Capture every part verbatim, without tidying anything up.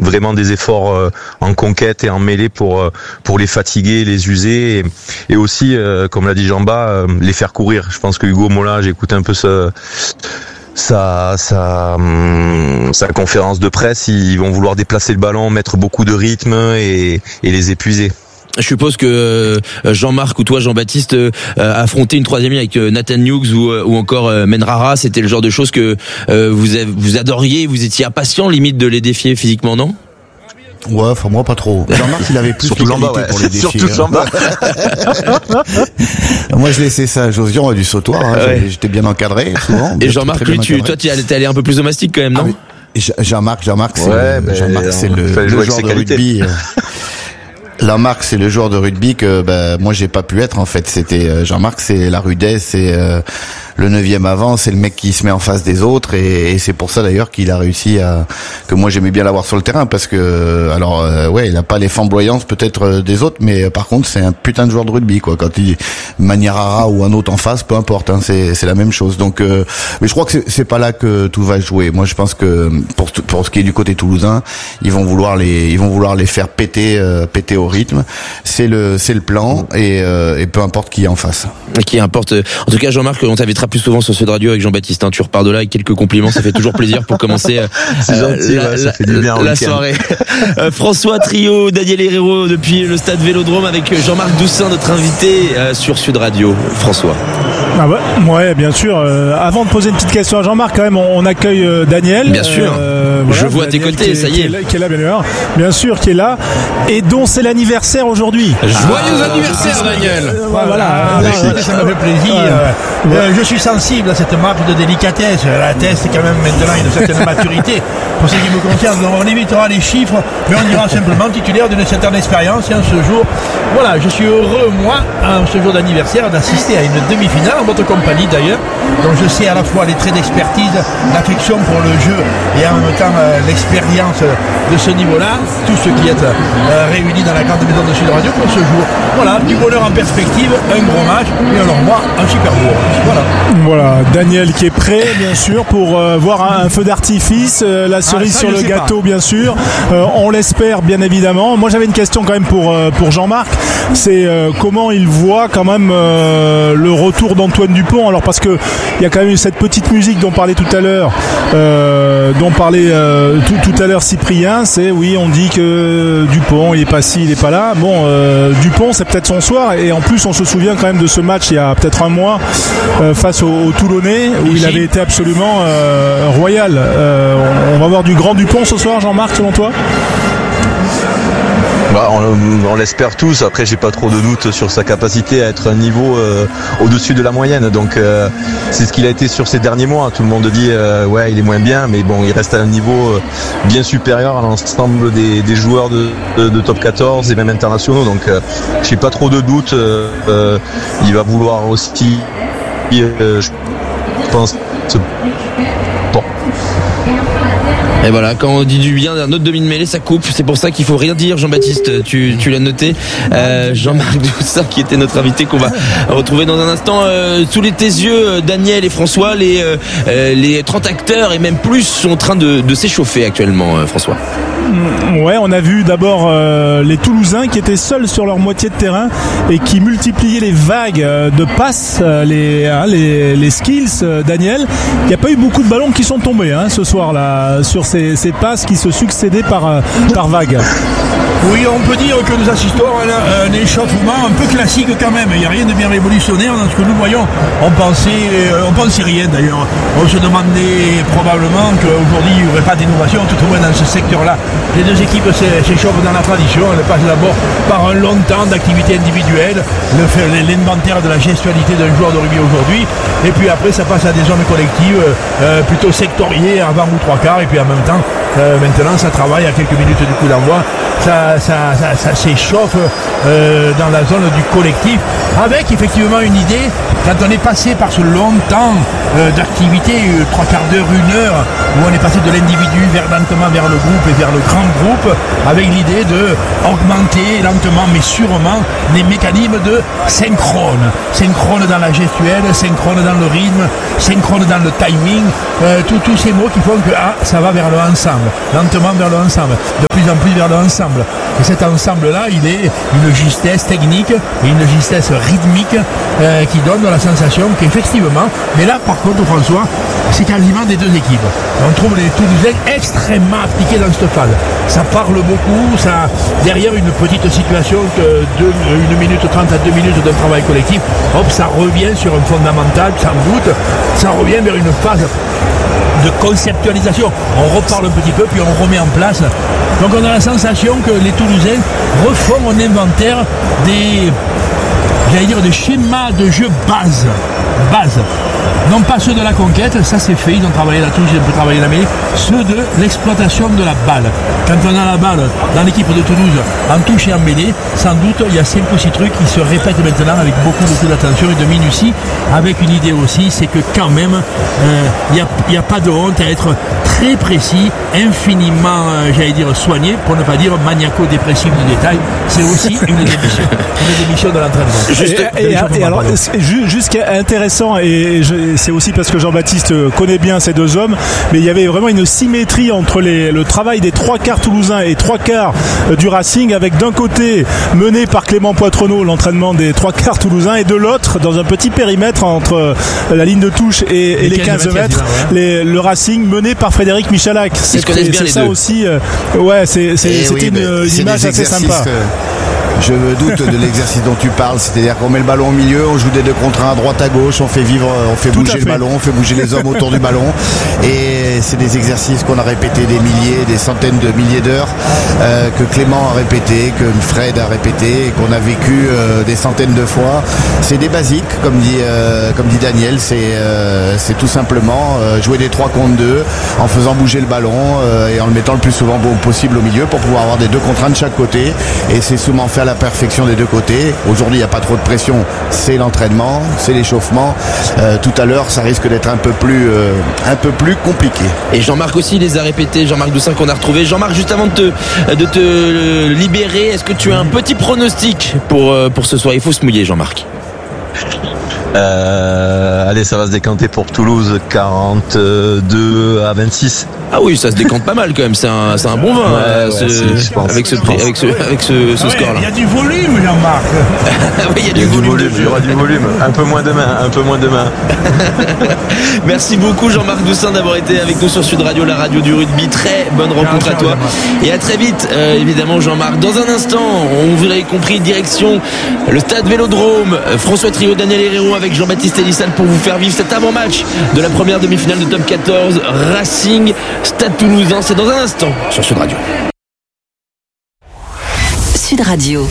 vraiment des efforts euh, en conquête et en mêlée pour euh, pour les fatiguer, les user et, et aussi, euh, comme l'a dit Jean-Bas, euh, les faire courir. Je pense que Hugo Mola, j'ai écouté un peu ce Sa, sa, sa conférence de presse, ils vont vouloir déplacer le ballon, mettre beaucoup de rythme et, et les épuiser. Je suppose que Jean-Marc ou toi Jean-Baptiste euh, affronter une troisième ligne avec Nathan Hughes ou, ou encore euh, Menrara, c'était le genre de choses que euh, vous, avez, vous adoriez, vous étiez impatient limite de les défier physiquement, non ? Ouais, enfin moi pas trop. Jean-Marc il avait plus surtout de Jean-Bas, ouais. pour les défier. Surtout Jean-Bas. Moi je laissais ça à Josian du sautoir, hein. Ouais. J'étais bien encadré souvent. Et Jean-Marc, lui, tu, toi tu es allé un peu plus au mastic quand même, non ? Ah, oui. Jean-Marc, Jean-Marc, c'est ouais, le, ben, Jean-Marc, c'est le, le joueur de qualités. rugby. Jean-Marc, c'est le joueur de rugby que ben, moi j'ai pas pu être en fait. C'était Jean-Marc, c'est la rudesse, c'est euh, le neuvième avant, c'est le mec qui se met en face des autres et, et c'est pour ça d'ailleurs qu'il a réussi à que moi j'aimais bien l'avoir sur le terrain parce que alors euh, ouais il a pas les flamboyances peut-être des autres mais euh, par contre c'est un putain de joueur de rugby quoi. Quand il Maniarara ou un autre en face, peu importe, hein, c'est c'est la même chose. Donc euh, mais je crois que c'est, c'est pas là que tout va jouer. Moi je pense que pour pour ce qui est du côté toulousain, ils vont vouloir les ils vont vouloir les faire péter euh, péter au rythme. C'est le c'est le plan et euh, et peu importe qui est en face. Qui importe. En tout cas Jean-Marc, on t'invitera plus souvent sur Sud Radio avec Jean-Baptiste, hein. Tu repars de là avec quelques compliments, ça fait toujours plaisir pour commencer euh, c'est gentil, la, ouais, ça la, fait du bien la soirée. euh, François Trio, Daniel Herrero depuis le stade Vélodrome avec Jean-Marc Doussin, notre invité euh, sur Sud Radio. François. Ah ouais, ouais, bien sûr. Euh, avant de poser une petite question à Jean-Marc, quand même, on, on accueille euh, Daniel. Bien sûr. Euh, voilà, Je vois à tes côtés, qui est, ça y est. Qui est, là, qui est là, bien sûr. Bien sûr, qui est là. Et dont c'est l'anniversaire aujourd'hui. Joyeux ah, anniversaire, Daniel. Euh, voilà. voilà, voilà, ça me fait plaisir. Ouais. Euh, je suis sensible à cette marque de délicatesse. La test est quand même maintenant une certaine maturité. Pour ce qui me concerne, on évitera les chiffres, mais on ira simplement titulaire d'une certaine expérience. Et en ce jour, voilà, je suis heureux, moi, en ce jour d'anniversaire, d'assister à une demi-finale, en votre compagnie d'ailleurs, dont je sais à la fois les traits d'expertise, l'affection pour le jeu et en même temps euh, l'expérience de ce niveau-là, tout ce qui est euh, réuni dans la grande maison de Sud Radio pour ce jour. Voilà, du bonheur en perspective, un gros match, et alors moi, un super jour. Voilà. Voilà, Daniel qui est prêt, bien sûr, pour euh, voir un, un feu d'artifice, euh, la cerise ah, ça, sur le gâteau, pas. Bien sûr. Euh, on l'espère, bien évidemment. Moi, j'avais une question quand même pour euh, pour Jean-Marc. C'est euh, comment il voit quand même euh, le retour d'Antoine Dupont. Alors parce que il y a quand même eu cette petite musique dont parlait tout à l'heure, euh, dont parlait euh, tout, tout à l'heure Cyprien. C'est oui, on dit que Dupont, il est pas ci, il est pas là. Bon, euh, Dupont, c'est peut-être son soir. Et en plus, on se souvient quand même de ce match il y a peut-être un mois euh, face aux au Toulonnais où il avait été absolument euh, royal. Euh, on, on va voir du grand Dupont ce soir, Jean-Marc, selon toi? Bah, on, on l'espère tous. Après, j'ai pas trop de doutes sur sa capacité à être un niveau euh, au-dessus de la moyenne. Donc, euh, c'est ce qu'il a été sur ces derniers mois. Tout le monde dit euh, ouais, il est moins bien, mais bon, il reste à un niveau euh, bien supérieur à l'ensemble des, des joueurs de, de, de top quatorze et même internationaux. Donc, euh, j'ai pas trop de doutes. Euh, euh, il va vouloir aussi, euh, je pense. Bon. Et voilà, quand on dit du bien d'un autre demi de mêlée, ça coupe. C'est pour ça qu'il faut rien dire, Jean-Baptiste. Tu, tu l'as noté. Euh, Jean-Marc Doussin, qui était notre invité, qu'on va retrouver dans un instant. Euh, sous les tes yeux, Daniel et François, les, euh, les trente acteurs et même plus sont en train de, de s'échauffer actuellement, euh, François. Ouais, on a vu d'abord euh, les Toulousains qui étaient seuls sur leur moitié de terrain et qui multipliaient les vagues euh, de passes, euh, les, hein, les, les skills. Euh, Daniel, il n'y a pas eu beaucoup de ballons qui sont tombés hein, ce soir-là sur ces, ces passes qui se succédaient par, euh, par vagues. Oui, on peut dire que nous assistons à un échauffement un peu classique quand même. Il n'y a rien de bien révolutionnaire dans ce que nous voyons. On pensait, on pensait rien d'ailleurs. On se demandait probablement qu'aujourd'hui il n'y aurait pas d'innovation, tout au moins dans ce secteur-là. Les deux équipes s'échauffent dans la tradition. Elles passent d'abord par un long temps d'activité individuelle, l'inventaire de la gestualité d'un joueur de rugby aujourd'hui. Et puis après, ça passe à des zones collectives euh, plutôt sectoriées, avant ou trois quarts. Et puis en même temps, euh, maintenant, ça travaille à quelques minutes du coup d'envoi. Ça, ça, ça, ça s'échauffe euh, dans la zone du collectif avec effectivement une idée, quand on est passé par ce long temps euh, d'activité, euh, trois quarts d'heure, une heure, où on est passé de l'individu vers, lentement vers le groupe et vers le grand groupe, avec l'idée de augmenter lentement mais sûrement les mécanismes de synchrone, synchrone dans la gestuelle, synchrone dans le rythme, synchrone dans le timing, euh, tous ces mots qui font que ah, ça va vers le ensemble. lentement vers le ensemble, de plus en plus vers le ensemble. Et cet ensemble-là, il est une justesse technique et une justesse rythmique euh, qui donne la sensation qu'effectivement, mais là par contre François, c'est quasiment des deux équipes. On trouve les Toulousains extrêmement appliqués dans cette phase. Ça parle beaucoup, ça derrière une petite situation de deux, une minute trente à deux minutes d'un travail collectif, hop, ça revient sur un fondamental, sans doute, ça revient vers une phase de conceptualisation. On reparle un petit peu, puis on remet en place. Donc on a la sensation que les Toulousains refont un inventaire des, j'allais dire, des schémas de jeu base. Base. Non pas ceux de la conquête, ça c'est fait, ils ont travaillé la touche, ils ont pu travailler la mêlée, ceux de l'exploitation de la balle. Quand on a la balle dans l'équipe de Toulouse en touche et en mêlée, sans doute il y a cinq ou six trucs qui se répètent maintenant avec beaucoup, beaucoup d'attention et de minutie, avec une idée aussi, c'est que quand même, euh, il n'y a, il y a pas de honte à être très précis, infiniment, euh, j'allais dire, soigné, pour ne pas dire maniaco-dépressif du détail. C'est aussi une démission, une démission de l'entraînement. Juste, et, et, et, et alors, juste ce qui est intéressant, et je, c'est aussi parce que Jean-Baptiste connaît bien ces deux hommes, mais il y avait vraiment une symétrie entre les, le travail des trois quarts toulousains et trois quarts du Racing, avec d'un côté mené par Clément Poitrenaud l'entraînement des trois quarts toulousains, et de l'autre dans un petit périmètre entre la ligne de touche et, et, et les quinze mètres, les, le Racing mené par Frédéric Michalak. C'est, c'est, c'est ça deux. aussi. Euh, ouais, c'est, c'est, c'était oui, une, une image assez sympa. Que... Je me doute de l'exercice dont tu parles, c'est-à-dire qu'on met le ballon au milieu, on joue des deux contre un à droite à gauche, on fait vivre, on fait Tout bouger fait. le ballon, on fait bouger les hommes autour du ballon, et c'est des exercices qu'on a répétés des milliers, des centaines de milliers d'heures, euh, que Clément a répété, que Fred a répété, et qu'on a vécu euh, des centaines de fois. C'est des basiques, comme dit, euh, comme dit Daniel, c'est, euh, c'est tout simplement euh, jouer des trois contre deux en faisant bouger le ballon euh, et en le mettant le plus souvent possible au milieu pour pouvoir avoir des deux contre un de chaque côté, et c'est souvent fait à la perfection des deux côtés. Aujourd'hui, il n'y a pas trop de pression, c'est l'entraînement, c'est l'échauffement. Euh, tout à l'heure, ça risque d'être un peu plus, euh, un peu plus compliqué. Et Jean-Marc aussi les a répétés, Jean-Marc Doussin qu'on a retrouvé. Jean-Marc, juste avant de te, de te libérer, est-ce que tu as un petit pronostic pour, pour ce soir? Il faut se mouiller, Jean-Marc. Euh, allez, ça va se décanter pour Toulouse, quarante-deux à vingt-six. Ah oui, ça se décante pas mal quand même. C'est un, c'est un bon vin, ouais, euh, ouais, ce, pense, avec ce prix, avec ce, avec ce, ce ah score-là. Il y a du volume, Jean-Marc. Oui, il y a du, il y a volume. Du volume il y aura du volume. Un peu moins demain, un peu moins demain. Merci beaucoup, Jean-Marc Doussin, d'avoir été avec nous sur Sud Radio, la radio du rugby. Très bonne rencontre ciao, à toi. Jean-Marc. Et à très vite, euh, évidemment, Jean-Marc. Dans un instant, on vous l'avez compris, direction le stade Vélodrome. François Trio, Daniel Herrero avec Jean-Baptiste Elissal pour vous faire vivre cet avant-match de la première demi-finale de Top quatorze. Racing Stade Toulousain, c'est dans un instant sur Sud Radio. Sud Radio.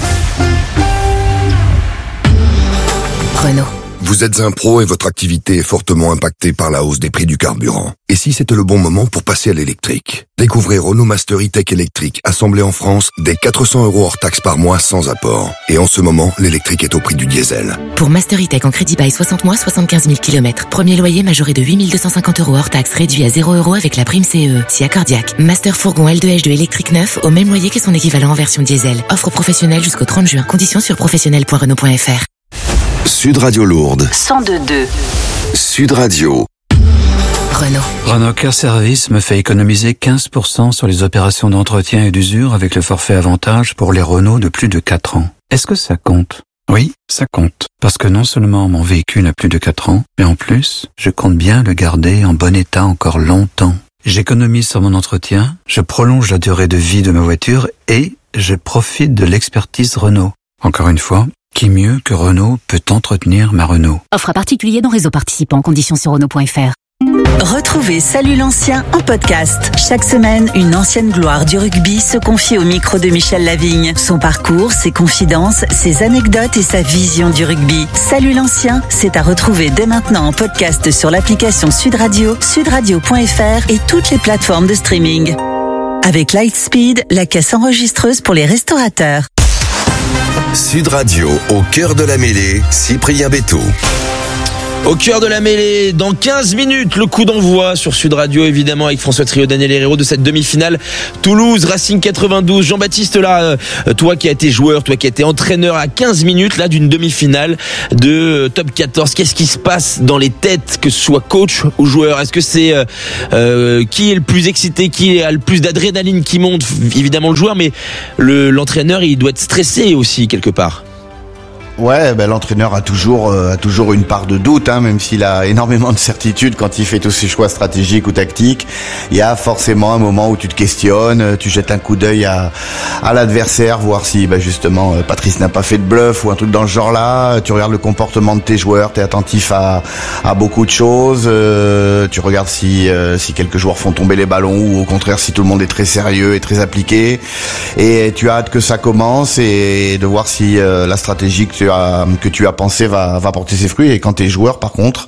Renault. Vous êtes un pro et votre activité est fortement impactée par la hausse des prix du carburant. Et si c'était le bon moment pour passer à l'électrique? Découvrez Renault Master E-Tech électrique, assemblé en France, dès quatre cents euros hors taxe par mois sans apport. Et en ce moment, l'électrique est au prix du diesel. Pour Master E-Tech en crédit bail soixante mois, soixante-quinze mille kilomètres. Premier loyer majoré de huit mille deux cent cinquante euros hors taxe, réduit à zéro euros avec la prime C E E. Si accordiaque. Master fourgon L deux H deux électrique neuf au même loyer que son équivalent en version diesel. Offre professionnelle jusqu'au trente juin. Conditions sur professionnel point renault point f r. Sud Radio Lourdes. cent deux virgule deux. Sud Radio. Renault. Renault Care Service me fait économiser quinze pour cent sur les opérations d'entretien et d'usure avec le forfait avantage pour les Renault de plus de quatre ans. Est-ce que ça compte? Oui, ça compte. Parce que non seulement mon véhicule a plus de quatre ans, mais en plus, je compte bien le garder en bon état encore longtemps. J'économise sur mon entretien, je prolonge la durée de vie de ma voiture et je profite de l'expertise Renault. Encore une fois, qui mieux que Renault peut entretenir ma Renault? Offre à particulier dans réseau participant. Conditions sur renault point f r. Retrouvez Salut l'ancien en podcast. Chaque semaine, une ancienne gloire du rugby se confie au micro de Michel Lavigne. Son parcours, ses confidences, ses anecdotes et sa vision du rugby. Salut l'ancien, c'est à retrouver dès maintenant en podcast sur l'application Sud Radio, sud radio point f r et toutes les plateformes de streaming. Avec Lightspeed, la caisse enregistreuse pour les restaurateurs. Sud Radio, au cœur de la mêlée, Cyprien Béthot. Au cœur de la mêlée, dans quinze minutes, le coup d'envoi sur Sud Radio, évidemment, avec François Trio, Daniel Herrero de cette demi-finale. Toulouse, Racing quatre-vingt-douze. Jean-Baptiste, là, euh, toi qui as été joueur, toi qui as été entraîneur à quinze minutes, là, d'une demi-finale de euh, top quatorze. Qu'est-ce qui se passe dans les têtes, que ce soit coach ou joueur? Est-ce que c'est euh, euh, qui est le plus excité, qui a le plus d'adrénaline qui monte? Évidemment le joueur, mais le, l'entraîneur, il doit être stressé aussi, quelque part. Ouais, ben l'entraîneur a toujours euh, a toujours une part de doute, hein, même s'il a énormément de certitude quand il fait tous ses choix stratégiques ou tactiques. Il y a forcément un moment où tu te questionnes, tu jettes un coup d'œil à à l'adversaire, voir si ben justement euh, Patrice n'a pas fait de bluff ou un truc dans le genre là. Tu regardes le comportement de tes joueurs, t'es attentif à à beaucoup de choses. Euh, tu regardes si euh, si quelques joueurs font tomber les ballons ou au contraire si tout le monde est très sérieux et très appliqué. Et tu as hâte que ça commence et de voir si euh, la stratégie que tu que tu as pensé va va porter ses fruits. Et quand t'es joueur, par contre,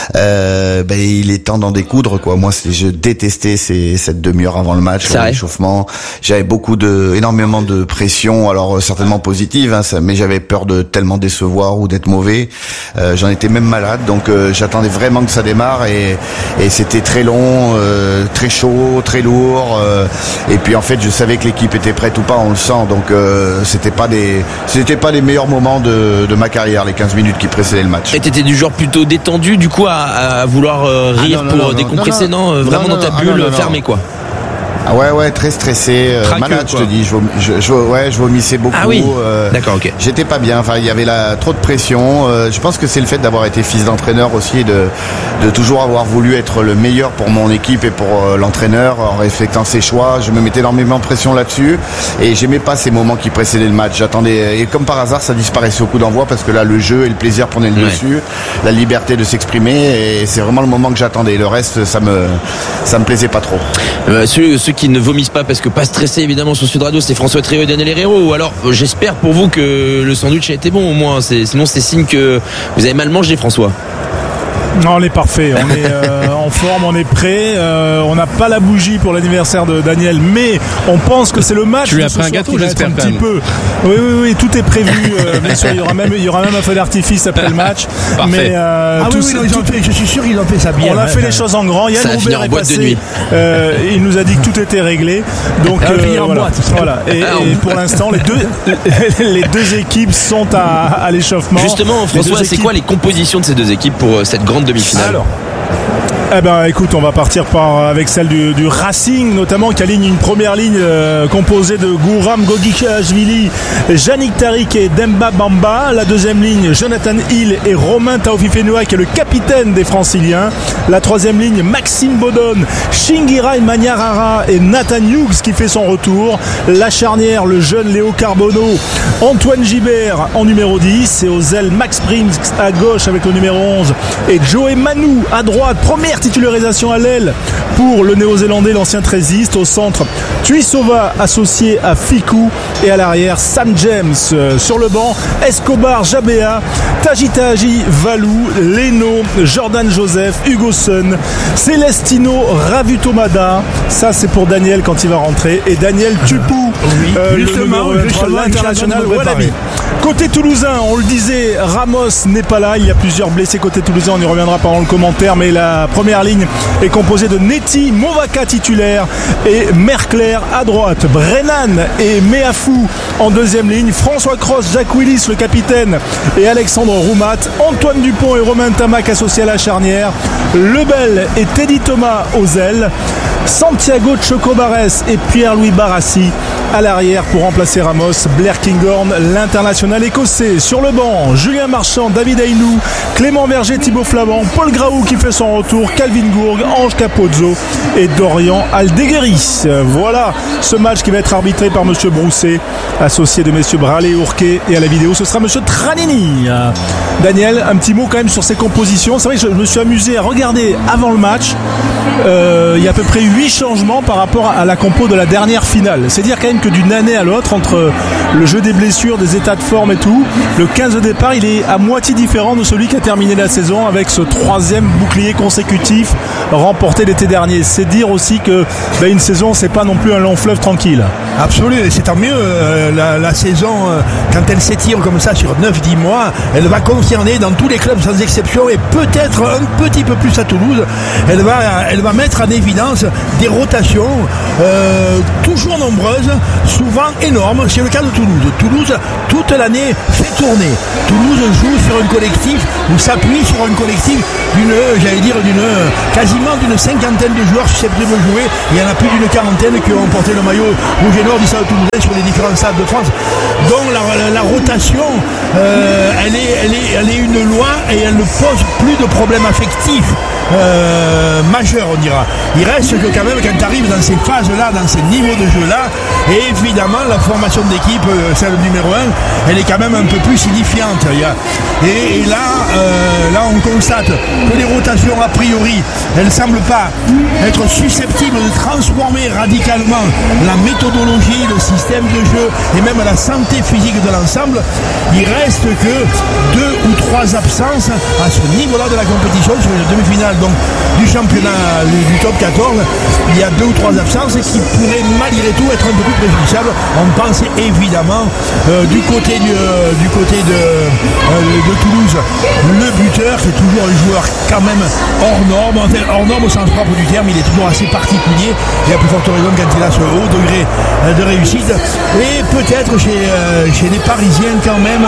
euh, ben il est temps d'en découdre, quoi. Moi, c'est, je détestais ces, cette demi-heure avant le match, l'échauffement. J'avais beaucoup de, énormément de pression, alors certainement positive, hein, ça, mais j'avais peur de tellement décevoir ou d'être mauvais. Euh, j'en étais même malade, donc euh, j'attendais vraiment que ça démarre et et c'était très long, euh, très chaud, très lourd. Euh, et puis en fait, je savais que l'équipe était prête ou pas, on le sent. Donc euh, c'était pas des, c'était pas les meilleurs moments de de ma carrière, les quinze minutes qui précédaient le match. Et t'étais du genre plutôt détendu, du coup, à, à vouloir euh, rire ah non, non, pour non, décompresser, non, non, non vraiment non, non, dans ta bulle ah non, non, fermée, quoi. Ah ouais ouais très stressé, euh, Traqueux, malade quoi. je te dis, je, vom, je, je ouais je vomissais beaucoup. Ah oui. Euh, D'accord, ok. J'étais pas bien, enfin il y avait là trop de pression. Euh, je pense que c'est le fait d'avoir été fils d'entraîneur aussi et de de toujours avoir voulu être le meilleur pour mon équipe et pour euh, l'entraîneur en respectant ses choix. Je me mettais énormément de pression là-dessus et j'aimais pas ces moments qui précédaient le match. J'attendais et comme par hasard ça disparaissait au coup d'envoi parce que là le jeu et le plaisir prenaient le ouais. dessus, la liberté de s'exprimer et c'est vraiment le moment que j'attendais. Le reste ça me ça me plaisait pas trop. Euh, ceux, ceux qui ne vomissent pas parce que pas stressé évidemment sur Sud Radio, c'est François Trio et Daniel Herrero. Ou alors j'espère pour vous que le sandwich a été bon au moins. C'est, sinon c'est signe que vous avez mal mangé, François. Non, on est parfait, on est euh, en forme, on est prêt. Euh, on n'a pas la bougie pour l'anniversaire de Daniel, mais on pense que c'est le match. Tu lui as pris un gâteau, j'espère, un petit peu. Oui, oui, oui, tout est prévu. Euh, bien sûr, il y aura même, il y aura même un feu d'artifice après le match. Parfait. Mais euh, ah tout, oui, oui, non, ils ont fait, je suis sûr qu'ils ont fait ça bien. On a hein, fait hein. les choses en grand. Yann Ça a fini Roubert en est boîte passé. de nuit. Euh, il nous a dit que tout était réglé. Donc Ça va euh, finir en voilà. boîte. voilà. Et, et pour l'instant, les deux, les deux équipes sont à, à l'échauffement. Justement, François, c'est équipes... quoi les compositions de ces deux équipes pour euh, cette grande demi-finale? Alors. Eh ben, écoute, on va partir par, avec celle du, du Racing, notamment, qui aligne une première ligne euh, composée de Gouram Gogichashvili, Yannick Tariq et Demba Bamba. La deuxième ligne, Jonathan Hill et Romain Taofifenua, qui est le capitaine des Franciliens. La troisième ligne, Maxime Bodon, Shingirai Maniarara et Nathan Hughes, qui fait son retour. La charnière, le jeune Léo Carbonneau, Antoine Gibert en numéro dix, et aux ailes, Max Prims à gauche avec le numéro onze et Joey Manu à droite. Première titularisation à l'aile pour le néo-zélandais, l'ancien trésiste. Au centre, Tuisova associé à Fikou, et à l'arrière, Sam James. Euh, sur le banc, Escobar Jabea, Tajitaji Valou, Leno, Jordan Joseph, Hugo Sun, Celestino Ravutomada. Ça c'est pour Daniel quand il va rentrer, et Daniel Tupou, oui, euh, justement, le justement, l'international justement, Wallami. Côté toulousain, on le disait, Ramos n'est pas là, il y a plusieurs blessés côté toulousain, on y reviendra pendant le commentaire, mais la première ligne est composée de Neti Movaka titulaire et Merclair à droite, Brennan et Meafou en deuxième ligne, François Cross, Jacques Willis le capitaine et Alexandre Roumat, Antoine Dupont et Romain Tamac associés à la charnière, Lebel et Teddy Thomas aux ailes, Santiago Chocobares et Pierre-Louis Barassi à l'arrière pour remplacer Ramos, Blair Kinghorn, l'international écossais. Sur le banc, Julien Marchand, David Aynou, Clément Verger, Thibaut Flamand, Paul Graou qui fait son retour, Calvin Gourg, Ange Capozzo et Dorian Aldeguerri. Voilà ce match qui va être arbitré par monsieur Brousset, associé de messieurs Bralé et Ourquet, et à la vidéo ce sera monsieur Tranini. Daniel, un petit mot quand même sur ces compositions. C'est vrai que je me suis amusé à regarder avant le match. Euh, il y a à peu près huit changements par rapport à la compo de la dernière finale. C'est dire quand même que d'une année à l'autre, entre le jeu des blessures, des états de forme et tout, le quinze de départ, il est à moitié différent de celui qui a terminé la saison avec ce troisième bouclier consécutif remporté l'été dernier. C'est dire aussi que ben, une saison, c'est pas non plus un long fleuve tranquille. Absolument, et c'est tant mieux. Euh, la, la saison, euh, quand elle s'étire comme ça sur neuf dix mois, elle va concerner dans tous les clubs sans exception, et peut-être un petit peu plus à Toulouse. Elle va, elle va mettre en évidence des rotations euh, toujours nombreuses, souvent énormes. C'est le cas de Toulouse. Toulouse, toute l'année, fait tourner. Toulouse joue sur un collectif, ou s'appuie sur un collectif d'une, j'allais dire, d'une quasiment d'une cinquantaine de joueurs susceptibles de jouer. Il y en a plus d'une quarantaine qui ont porté le maillot rouge et noir du Stade Toulousain sur les différents stades de France. Donc la, la, la rotation, euh, elle, est, elle, est, elle est une loi, et elle ne pose plus de problèmes affectifs euh, majeurs, on dira. Il reste que quand même, quand tu arrives dans ces phases-là, dans ces niveaux de jeu-là, et évidemment la formation d'équipe, celle numéro un, elle est quand même un peu plus signifiante. Il y a, et, et là, euh, là on constate que les rotations, a priori, elles ne semblent pas être susceptibles de transformer radicalement la méthodologie, le système de jeu et même la santé physique de l'ensemble. Il reste que deux ou trois absences à ce niveau-là de la compétition, sur une demi-finale donc du championnat du, du top quatorze. Il y a deux ou trois absences qui pourraient malgré tout être un peu plus préjudiciables. On pense évidemment euh, du côté du, euh, du côté de, euh, de Toulouse, le buteur, qui est toujours un joueur quand même hors norme, enfin, hors norme au sens propre du terme. Il est toujours assez particulier, et à plus forte raison quand il a ce haut degré de réussite. Et peut-être chez, euh, chez les Parisiens quand même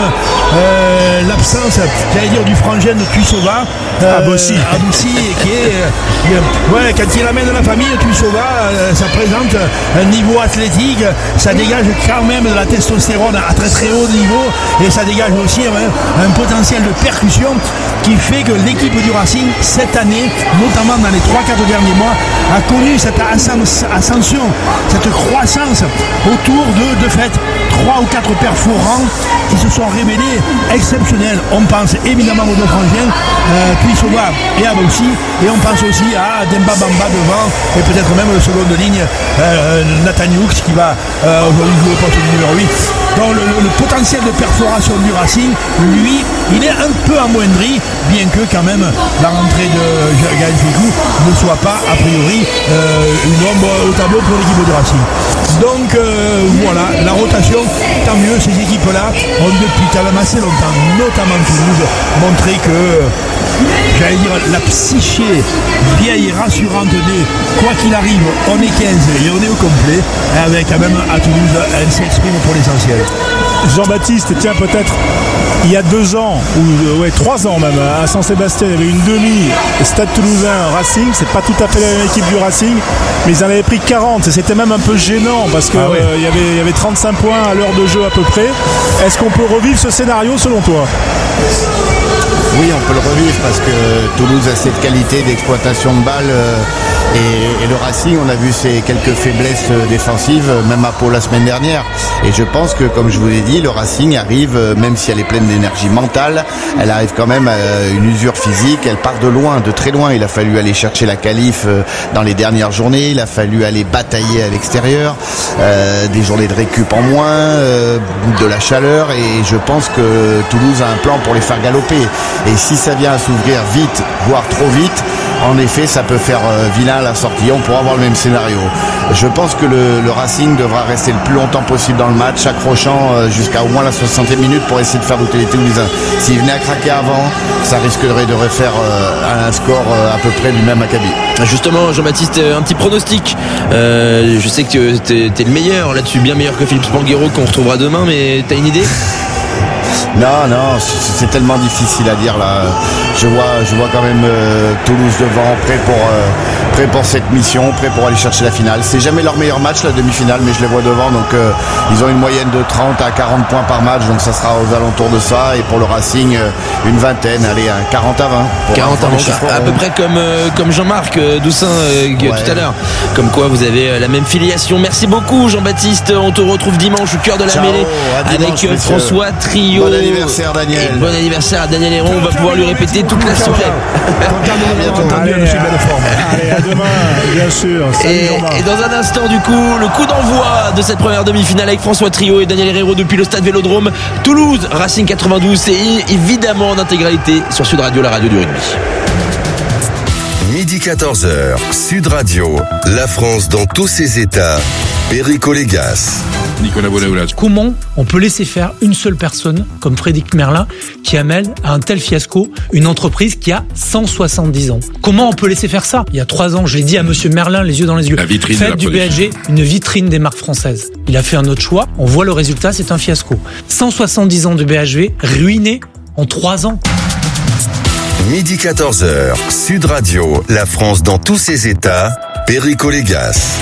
euh, l'absence, j'allais dire, du frangin de Tuissova, euh, Abossi, Abossi qui est euh, ouais, quand il amène la famille Tuissova, euh, ça présente un niveau athlétique, ça dégage quand même de la testostérone à très très haut niveau, et ça dégage aussi hein, un potentiel de percussion qui fait que l'équipe du Racing cette année, notamment dans les trois quatre derniers mois, a connu cette ascension, cette croissance autour de, de fait, trois ou quatre perforants qui se sont révélés exceptionnels. On pense évidemment aux deux frangins, euh, Tuissova et Abossi, et on pense aussi à Demba Bamba devant, et peut-être même le second de ligne, euh, Nathan Hughes, qui va euh, aujourd'hui jouer au poste du numéro huit. Donc le, le, le potentiel de perforation du Racing, lui, il est un peu amoindri, bien que quand même la rentrée de Gaël Ficou ne soit pas a priori euh, une ombre au tableau pour l'équipe du Racing. Donc euh, voilà, la rotation, tant mieux. Ces équipes-là ont depuis quand même assez longtemps, notamment Toulouse, montré que, j'allais dire, la psyché vieille et rassurante des quoi qu'il arrive, on est quinze et on est au complet, avec quand même à Toulouse, elle s'exprime pour l'essentiel. Jean-Baptiste, tiens, peut-être il y a deux ans, ou ouais, trois ans même, à Saint-Sébastien, il y avait une demi Stade Toulousain Racing. C'est pas tout à fait la même équipe du Racing, mais ils en avaient pris quarante, et c'était même un peu gênant parce que ah ouais. euh, il y avait, il y avait trente-cinq points à l'heure de jeu à peu près. Est-ce qu'on peut revivre ce scénario selon toi ? Oui, on peut le revivre parce que Toulouse a cette qualité d'exploitation de balles euh, et, et le Racing, on a vu ses quelques faiblesses euh, défensives, euh, même à Pau la semaine dernière. Et je pense que, comme je vous l'ai dit, le Racing arrive, euh, même si elle est pleine d'énergie mentale, elle arrive quand même à une usure physique. Elle part de loin, de très loin. Il a fallu aller chercher la qualif euh, dans les dernières journées. Il a fallu aller batailler à l'extérieur, euh, des journées de récup en moins, euh, de la chaleur. Et je pense que Toulouse a un plan pour les faire galoper. Et si ça vient à s'ouvrir vite, voire trop vite, en effet, ça peut faire euh, vilain à la sortie. On pourra avoir le même scénario. Je pense que le, le Racing devra rester le plus longtemps possible dans le match, accrochant euh, jusqu'à au moins la soixantième minute pour essayer de faire douter les Toulousains. S'ils venaient à craquer avant, ça risquerait de refaire euh, un score euh, à peu près du même acabit. Justement, Jean-Baptiste, un petit pronostic. Euh, je sais que t'es, t'es le meilleur là-dessus, bien meilleur que Philippe Spanghero qu'on retrouvera demain, mais t'as une idée ? Non, non, c'est tellement difficile à dire là. Je vois, je vois quand même euh, Toulouse devant, prêt pour, euh, prêt pour cette mission, prêt pour aller chercher la finale. C'est jamais leur meilleur match, la demi-finale, mais je les vois devant. Donc euh, ils ont une moyenne de trente à quarante points par match, donc ça sera aux alentours de ça. Et pour le Racing, euh, une vingtaine, allez, un quarante à vingt. quarante à vingt, à peu près comme, euh, comme Jean-Marc euh, Doussin euh, ouais. tout à l'heure. Comme quoi vous avez euh, la même filiation. Merci beaucoup Jean-Baptiste. On te retrouve dimanche au cœur de la Ciao, mêlée avec euh, François Trio. anniversaire, Daniel. Et bon anniversaire à Daniel Hérault. On va pouvoir lui répéter toute la soirée. Allez, allez, à demain, bien sûr. Et, et dans un instant, du coup, le coup d'envoi de cette première demi-finale avec François Trio et Daniel Hérault depuis le stade Vélodrome Toulouse, Racing quatre-vingt-douze. C'est évidemment en intégralité sur Sud Radio, la radio du rugby. Midi quatorze heures, Sud Radio, la France dans tous ses états, Perico Légas. Nicolas Boulaoulage. Comment on peut laisser faire une seule personne, comme Frédéric Merlin, qui amène à un tel fiasco une entreprise qui a cent soixante-dix ans? Comment on peut laisser faire ça? Il y a trois ans, je l'ai dit à monsieur Merlin, les yeux dans les yeux. La vitrine Faites de la du production. P S G une vitrine des marques françaises. Il a fait un autre choix. On voit le résultat, c'est un fiasco. cent soixante-dix ans de B H V ruinés en trois ans. Midi quatorze heures, Sud Radio, la France dans tous ses états, Perico Légas.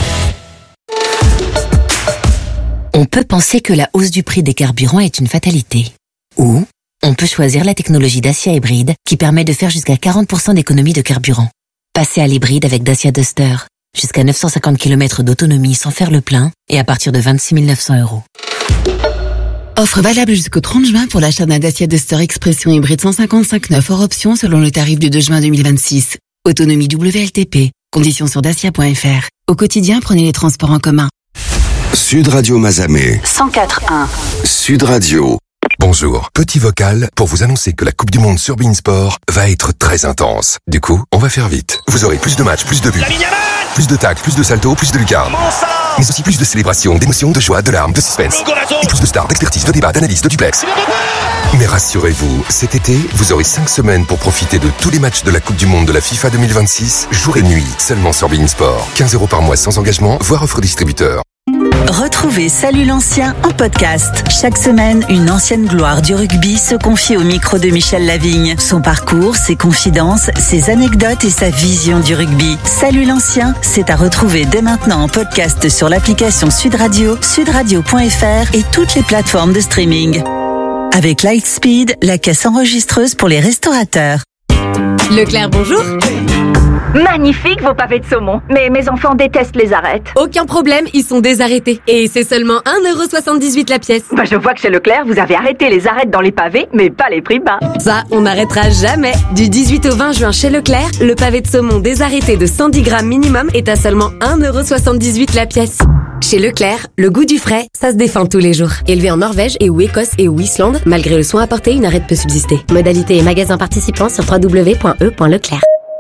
On peut penser que la hausse du prix des carburants est une fatalité. Ou on peut choisir la technologie Dacia Hybride qui permet de faire jusqu'à quarante pour cent d'économie de carburant. Passez à l'hybride avec Dacia Duster. Jusqu'à neuf cent cinquante kilomètres d'autonomie sans faire le plein et à partir de vingt-six mille neuf cents euros. Offre valable jusqu'au trente juin pour l'achat d'un Dacia Duster Expression hybride cent cinquante-cinq neuf hors option selon le tarif du deux juin deux mille vingt-six. Autonomie W L T P. Conditions sur dacia point f r. Au quotidien, prenez les transports en commun. Sud Radio Mazamet. cent quatre un. Sud Radio. Bonjour, petit vocal pour vous annoncer que la Coupe du Monde sur beIN-Sport va être très intense. Du coup, on va faire vite. Vous aurez plus de matchs, plus de buts, plus de tacles, plus de saltos, plus de lucarnes. Mais aussi plus de célébrations, d'émotions, de joie, de larmes, de suspense. Et plus de stars, d'expertise, de débats, d'analyse, de duplex. Mais rassurez-vous, cet été, vous aurez cinq semaines pour profiter de tous les matchs de la Coupe du Monde de la FIFA deux mille vingt-six, jour et nuit, seulement sur beIN-Sport. quinze euros par mois sans engagement, voire offre distributeur. Retrouvez Salut l'ancien en podcast. Chaque semaine, une ancienne gloire du rugby se confie au micro de Michel Lavigne. Son parcours, ses confidences, ses anecdotes et sa vision du rugby. Salut l'ancien, c'est à retrouver dès maintenant en podcast sur l'application Sud Radio, sudradio point f r et toutes les plateformes de streaming. Avec Lightspeed, la caisse enregistreuse pour les restaurateurs. Leclerc, bonjour. Magnifique vos pavés de saumon, mais mes enfants détestent les arêtes. Aucun problème, ils sont désarrêtés. Et c'est seulement un euro soixante-dix-huit la pièce. Bah je vois que chez Leclerc, vous avez arrêté les arêtes dans les pavés, mais pas les prix bas. Ça, on n'arrêtera jamais. Du dix-huit au vingt juin chez Leclerc, le pavé de saumon désarrêté de cent dix grammes minimum est à seulement un euro soixante-dix-huit la pièce. Chez Leclerc, le goût du frais, ça se défend tous les jours. Élevé en Norvège et ou Écosse et ou Islande, malgré le soin apporté, une arête peut subsister. Modalité et magasin participants sur w w w point e point leclerc.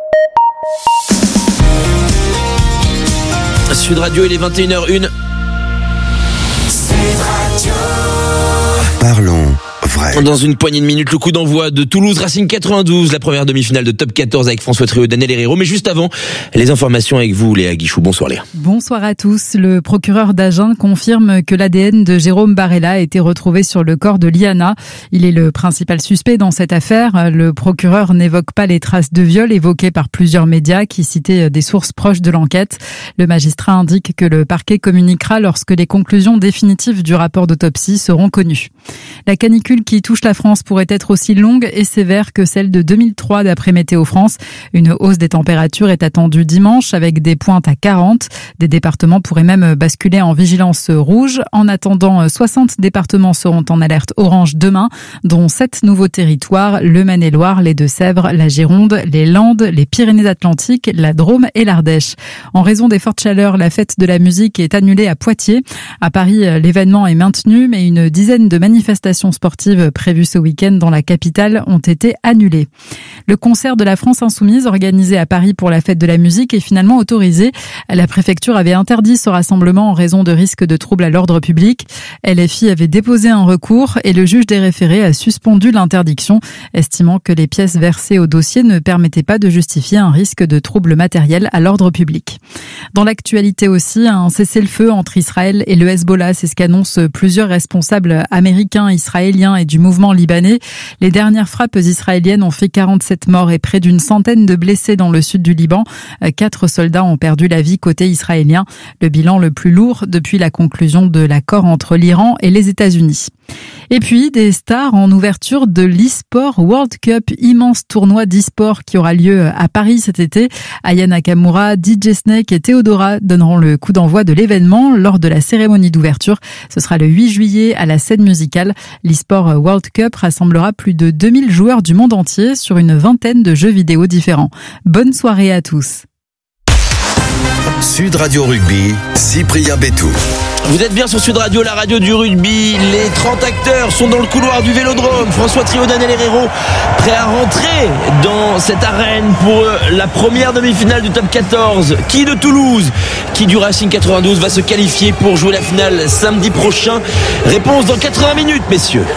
Sud Radio, il est vingt et une heures une. Parlons vrai. Dans une poignée de minutes, le coup d'envoi de Toulouse Racing quatre-vingt-douze, la première demi-finale de Top quatorze avec François Trio et Daniel Hérault. Mais juste avant, les informations avec vous, Léa Guichou. Bonsoir Léa. Bonsoir à tous. Le procureur d'Agen confirme que l'A D N de Jérôme Barella a été retrouvé sur le corps de Liana. Il est le principal suspect dans cette affaire. Le procureur n'évoque pas les traces de viol évoquées par plusieurs médias qui citaient des sources proches de l'enquête. Le magistrat indique que le parquet communiquera lorsque les conclusions définitives du rapport d'autopsie seront connues. La canicule qui touche la France pourrait être aussi longue et sévère que celle de deux mille trois d'après Météo France. Une hausse des températures est attendue dimanche avec des pointes à quarante. Des départements pourraient même basculer en vigilance rouge. En attendant, soixante départements seront en alerte orange demain, dont sept nouveaux territoires, le Maine-et-Loire, les Deux-Sèvres, la Gironde, les Landes, les Pyrénées-Atlantiques, la Drôme et l'Ardèche. En raison des fortes chaleurs, la fête de la musique est annulée à Poitiers. À Paris, l'événement est maintenu, mais une dizaine de manifestations sportives prévues ce week-end dans la capitale ont été annulées. Le concert de la France Insoumise organisé à Paris pour la fête de la musique est finalement autorisé. La préfecture avait interdit ce rassemblement en raison de risques de troubles à l'ordre public. L F I avait déposé un recours et le juge des référés a suspendu l'interdiction, estimant que les pièces versées au dossier ne permettaient pas de justifier un risque de troubles matériels à l'ordre public. Dans l'actualité aussi, un cessez-le-feu entre Israël et le Hezbollah, c'est ce qu'annoncent plusieurs responsables américains, israéliens et du mouvement libanais. Les dernières frappes israéliennes ont fait quarante-sept morts et près d'une centaine de blessés dans le sud du Liban. Quatre soldats ont perdu la vie côté israélien, le bilan le plus lourd depuis la conclusion de l'accord entre l'Iran et les États-Unis. Et puis, des stars en ouverture de l'e-sport World Cup, immense tournoi d'e-sport qui aura lieu à Paris cet été. Aya Nakamura, D J Snake et Theodora donneront le coup d'envoi de l'événement lors de la cérémonie d'ouverture. Ce sera le huit juillet à la scène musicale. L'e-sport World Cup rassemblera plus de deux mille joueurs du monde entier sur une vingtaine de jeux vidéo différents. Bonne soirée à tous. Sud Radio Rugby, Cyprien Bétou. Vous êtes bien sur Sud Radio, la radio du rugby. Les trente acteurs sont dans le couloir du Vélodrome. François Trio, Daniel Herrero, prêts à rentrer dans cette arène pour la première demi-finale du top quatorze. Qui de Toulouse, qui du Racing quatre-vingt-douze va se qualifier pour jouer la finale samedi prochain? Réponse dans quatre-vingts minutes, messieurs.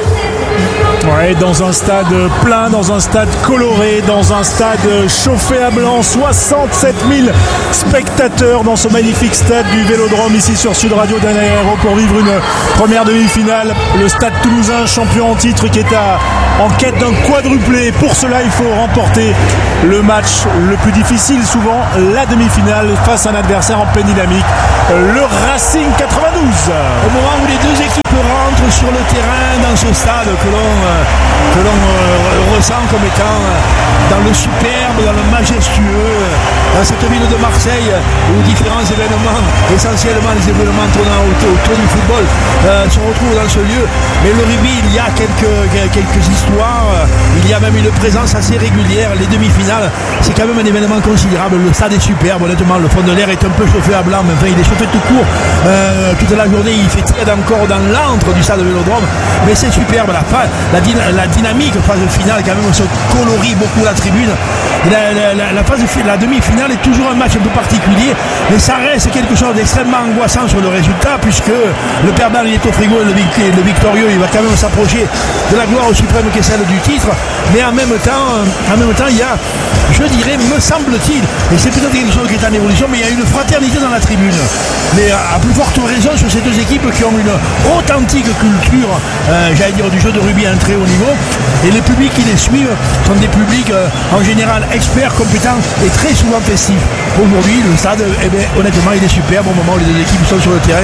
Ouais, dans un stade plein, dans un stade coloré, dans un stade chauffé à blanc, soixante-sept mille spectateurs dans ce magnifique stade du Vélodrome ici sur Sud Radio Daniel Herrero pour vivre une première demi-finale. Le stade toulousain, champion en titre, qui est à, en quête d'un quadruplé. Pour cela, il faut remporter le match le plus difficile, souvent la demi-finale, face à un adversaire en pleine dynamique, le Racing quatre-vingt-douze. Au moment où les deux équipes rentrent sur le terrain dans ce stade que l'on que l'on euh, ressent comme étant euh, dans le superbe, dans le majestueux, euh, dans cette ville de Marseille où différents événements, essentiellement les événements tournant autour, autour du football, euh, se retrouvent dans ce lieu. Mais le rugby, il y a quelques, quelques histoires, euh, il y a même une présence assez régulière. Les demi-finales, c'est quand même un événement considérable. Le stade est superbe, honnêtement, le fond de l'air est un peu chauffé à blanc, mais enfin il est chauffé tout court euh, toute la journée. Il fait tiède encore dans l'antre du stade Vélodrome, mais c'est superbe. La, la, la dynamique phase finale quand même se colorie beaucoup la tribune. La, la, la, la phase la demi-finale est toujours un match un peu particulier, mais ça reste quelque chose d'extrêmement angoissant sur le résultat, puisque le perdant il est au frigo, le, le victorieux il va quand même s'approcher de la gloire suprême qui est celle du titre. Mais en même temps, en même temps il y a, je dirais, me semble-t-il, et c'est peut-être quelque chose qui est en évolution, mais il y a une fraternité dans la tribune. Mais à plus forte raison sur ces deux équipes qui ont une authentique culture, euh, j'allais dire, du jeu de rugby à un très haut niveau, et les publics qui les suivent sont des publics euh, en général experts, compétents et très souvent festifs. Aujourd'hui le stade, eh bien, honnêtement il est superbe au moment où les deux équipes sont sur le terrain,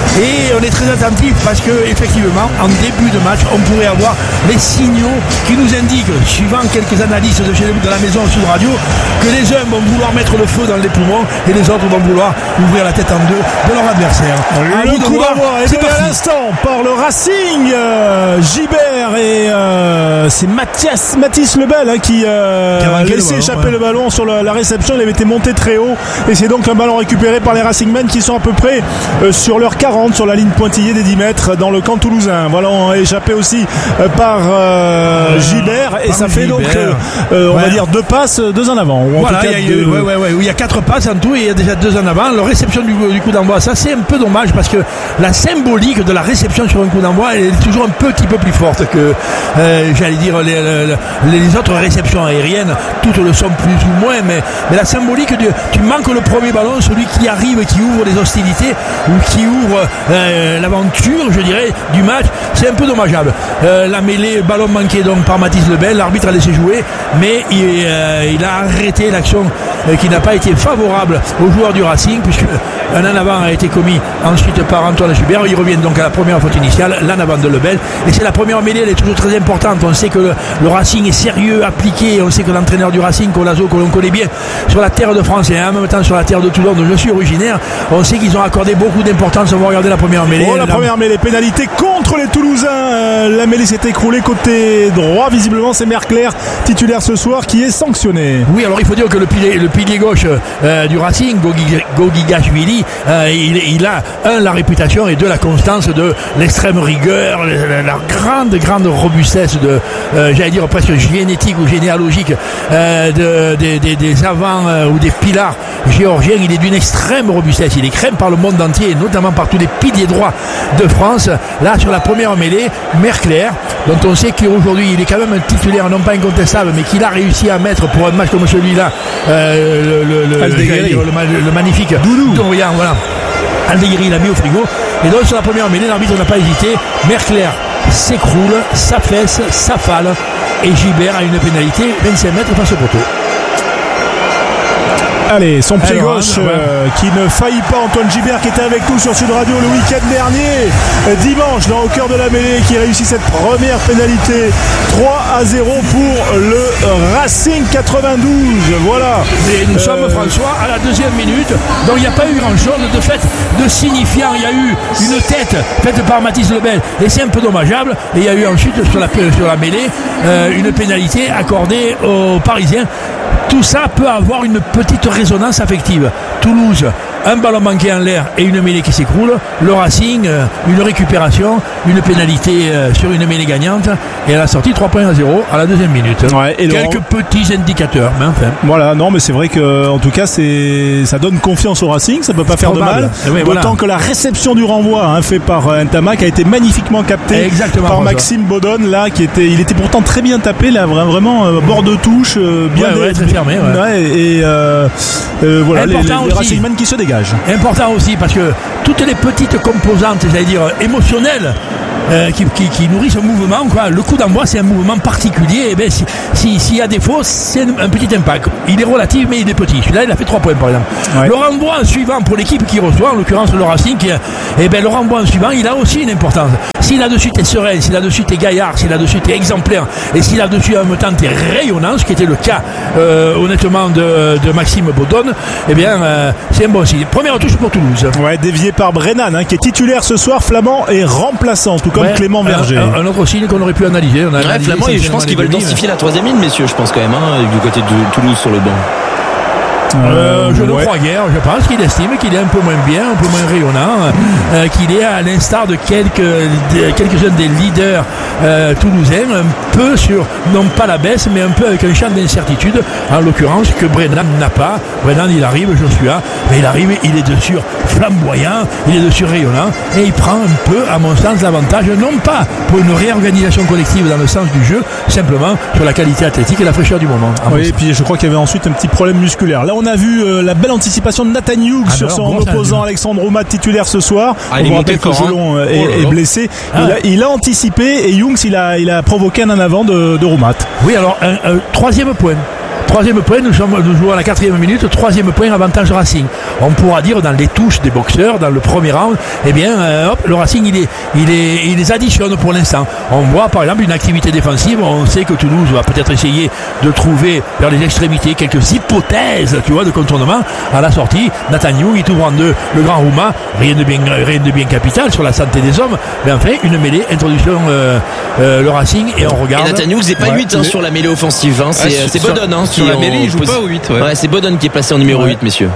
et on est très attentif parce que effectivement en début de match on pourrait avoir les signaux qui nous indiquent, suivant quelques analyses de, chez, de la maison Sud Radio, que les uns vont vouloir mettre le feu dans les poumons et les autres vont vouloir ouvrir la tête en deux de leur adversaire. Le coup d'envoi est à l'instant par le Racing. euh, Gibert et euh, c'est Mathias Mathis Lebel hein, qui euh, a laissé le échapper ouais. le ballon sur la, la réception. Il avait été monté très haut et c'est donc un ballon récupéré par les Racingmen qui sont à peu près euh, sur leur quarante, sur la ligne pointillée des dix mètres dans le camp toulousain. Ballon échappé aussi euh, par euh, ouais, Gibert et ça fait Gibert. donc euh, euh, on ouais. va dire deux passes, deux en avant. Ou en voilà, tout cas, il, y a, deux... ouais, ouais, ouais, il y a quatre passes en tout et il y a déjà deux en avant. La réception du, du coup d'envoi, ça c'est un peu dommage parce que la symbolique de la réception sur un coup d'envoi elle est toujours un petit peu plus forte que euh, j'allais dire les, les, les autres réceptions aériennes. Toutes le sont plus ou moins, mais, mais la symbolique du, tu manques le premier ballon, celui qui arrive, qui ouvre les hostilités ou qui ouvre euh, l'aventure, je dirais, du match, c'est un peu dommageable. Euh, la mêlée, ballon manqué donc par Mathis Lebel, l'arbitre a laissé jouer, mais il, euh, il a arrêté l'action euh, qui n'a pas été favorable aux joueurs du Racing, puisque un en avant a été commis ensuite par Antoine Gibert. Ils reviennent donc à la première faute initiale, l'en avant de Lebel, et c'est la première mêlée, elle est toujours très importante. On sait que le, le Racing est sérieux, appliqué, on sait que l'entraîneur du Racing, Colazo, que l'on connaît bien sur la terre de France et en même temps sur la terre de Toulon dont je suis originaire, on sait qu'ils ont accordé beaucoup d'importance. On va regarder la première mêlée. Oh, la, la première mêlée, pénalité contre les Toulousains. Euh, la mêlée s'est écroulée côté droit, visiblement c'est Merclair, titulaire ce soir, qui est sanctionné. Oui, alors il faut dire que le pilier, le pilier gauche euh, du Racing, Gogigashvili, euh, il, il a un la réputation et deux la constance de l'extrême rigueur, la, la grande grande robustesse de, euh, j'allais dire presque génétique ou généalogique euh, de, de, de, des avants euh, ou des pilars géorgiens. Il est d'une extrême robustesse, il est craint par le monde entier, notamment par tous les piliers droits de France. Là sur la première mêlée, Merclair, dont on sait qu'aujourd'hui il est quand même un titulaire non pas incontestable, mais qu'il a réussi à mettre pour un match comme celui-là euh, le, le, le, le, le, le magnifique Doudou Dorian, voilà. Aldeguerri il l'a mis au frigo, et donc sur la première mêlée l'arbitre n'a pas hésité. Merclair s'écroule, s'affaisse, s'affale, et Gibert a une pénalité vingt-cinq mètres face au poteau. Allez, son pied Alors, gauche ouais. euh, qui ne faillit pas, Antoine Gibert qui était avec nous sur Sud Radio le week-end dernier, euh, dimanche dans au cœur de la mêlée, qui réussit cette première pénalité. Trois à zéro pour le Racing quatre-vingt-douze. Voilà. Et nous Euh, sommes, François, à la deuxième minute, donc il n'y a pas eu grand-chose de fait de signifiant. Il y a eu une tête faite par Mathis Lebel et c'est un peu dommageable. Et il y a eu ensuite sur la, sur la mêlée euh, une pénalité accordée aux Parisiens. Tout ça peut avoir une petite résonance affective. Toulouse, un ballon manqué en l'air et une mêlée qui s'écroule. Le Racing, euh, une récupération, une pénalité euh, sur une mêlée gagnante. Et à la sortie, trois points à zéro à la deuxième minute. Ouais, et Quelques Laurent... petits indicateurs, mais enfin. Voilà, non, mais c'est vrai que en tout cas, c'est ça donne confiance au Racing, ça peut pas faire probable. de mal. Oui, D'autant voilà. que la réception du renvoi hein, fait par euh, Ntamak a été magnifiquement captée Exactement, par François. Maxime Baudonne, là, qui était, il était pourtant très bien tapé, là, vra- vraiment euh, bord de touche, euh, bien, Ouais, ouais, très fermé, ouais. Ouais, et euh, euh, voilà, les, les, Important les aussi. Racingmen qui se dégagent. Important aussi parce que toutes les petites composantes, j'allais dire émotionnelles, euh, qui, qui, qui nourrissent un mouvement, quoi. Le coup d'envoi, c'est un mouvement particulier. Et ben, si, si, s'il y a défaut, c'est un, un petit impact. Il est relatif, mais il est petit. Celui-là, il a fait trois points, par exemple. Ouais. Le renvoi suivant pour l'équipe qui reçoit, en l'occurrence le Racing, qui, et ben, le renvoi suivant, il a aussi une importance. Si là-dessus t'es serein, si là-dessus t'es gaillard, si là-dessus t'es exemplaire, et si là-dessus en même temps t'es rayonnant, ce qui était le cas euh, honnêtement de, de Maxime Baudonne, eh bien euh, c'est un bon signe. Première touche pour Toulouse. Ouais, dévié par Brennan, hein, qui est titulaire ce soir, Flamand et remplaçant, tout comme Ouais, Clément Verger. Un, un autre signe qu'on aurait pu analyser. On a Ouais, analysé Flamand, et je pense qu'ils veulent essentiellement les densifier la troisième ligne, messieurs, je pense quand même, hein, du côté de Toulouse sur le banc. Euh, je ouais. le crois guère, je pense qu'il estime qu'il est un peu moins bien, un peu moins rayonnant, euh, qu'il est à l'instar de quelques de, quelques-uns des leaders euh, toulousains, un peu sur, non pas la baisse, mais un peu avec un champ d'incertitude, en l'occurrence que Brennan n'a pas. Brennan, il arrive, je suis là, mais il arrive, il est dessus flamboyant, il est dessus rayonnant, et il prend un peu, à mon sens, l'avantage, non pas pour une réorganisation collective dans le sens du jeu, simplement sur la qualité athlétique et la fraîcheur du moment. Oui, et puis je crois qu'il y avait ensuite un petit problème musculaire. Là, on a vu euh, la belle anticipation de Nathan Hughes Ah, sur alors, son bon, ça, opposant je- Alexandre Roumat, titulaire ce soir. Ah, On il est vous monté rappelle que fort, hein. Gelon euh, Oh est, là est là. blessé. Ah. Il, a, il a anticipé et Hughes, il a, il a provoqué un en avant de, de Roumat. Oui, alors, un, un troisième point. Troisième point, nous sommes nous jouons à la quatrième minute, troisième point, avantage Racing. On pourra dire dans les touches des boxeurs, dans le premier round, eh bien, euh, hop, le Racing, il, est, il, est, il les additionne pour l'instant. On voit par exemple une activité défensive, on sait que Toulouse va peut-être essayer de trouver vers les extrémités quelques hypothèses, tu vois, de contournement. À la sortie, Nathan Hughes, il ouvre en deux le grand Rouma, rien de bien, rien de bien capital sur la santé des hommes, mais enfin, une mêlée, introduction euh, euh, le Racing, et on regarde. Et Nathan Hughes n'est pas Ouais, huit hein, mais- sur la mêlée offensive. Hein. C'est Ouais, c'est sur- Baudonne. Hein, sur la qui mêlée, en il joue pose- pas au huit, ouais. Ouais, c'est Baudonne qui est placé en numéro Ouais. huit, messieurs.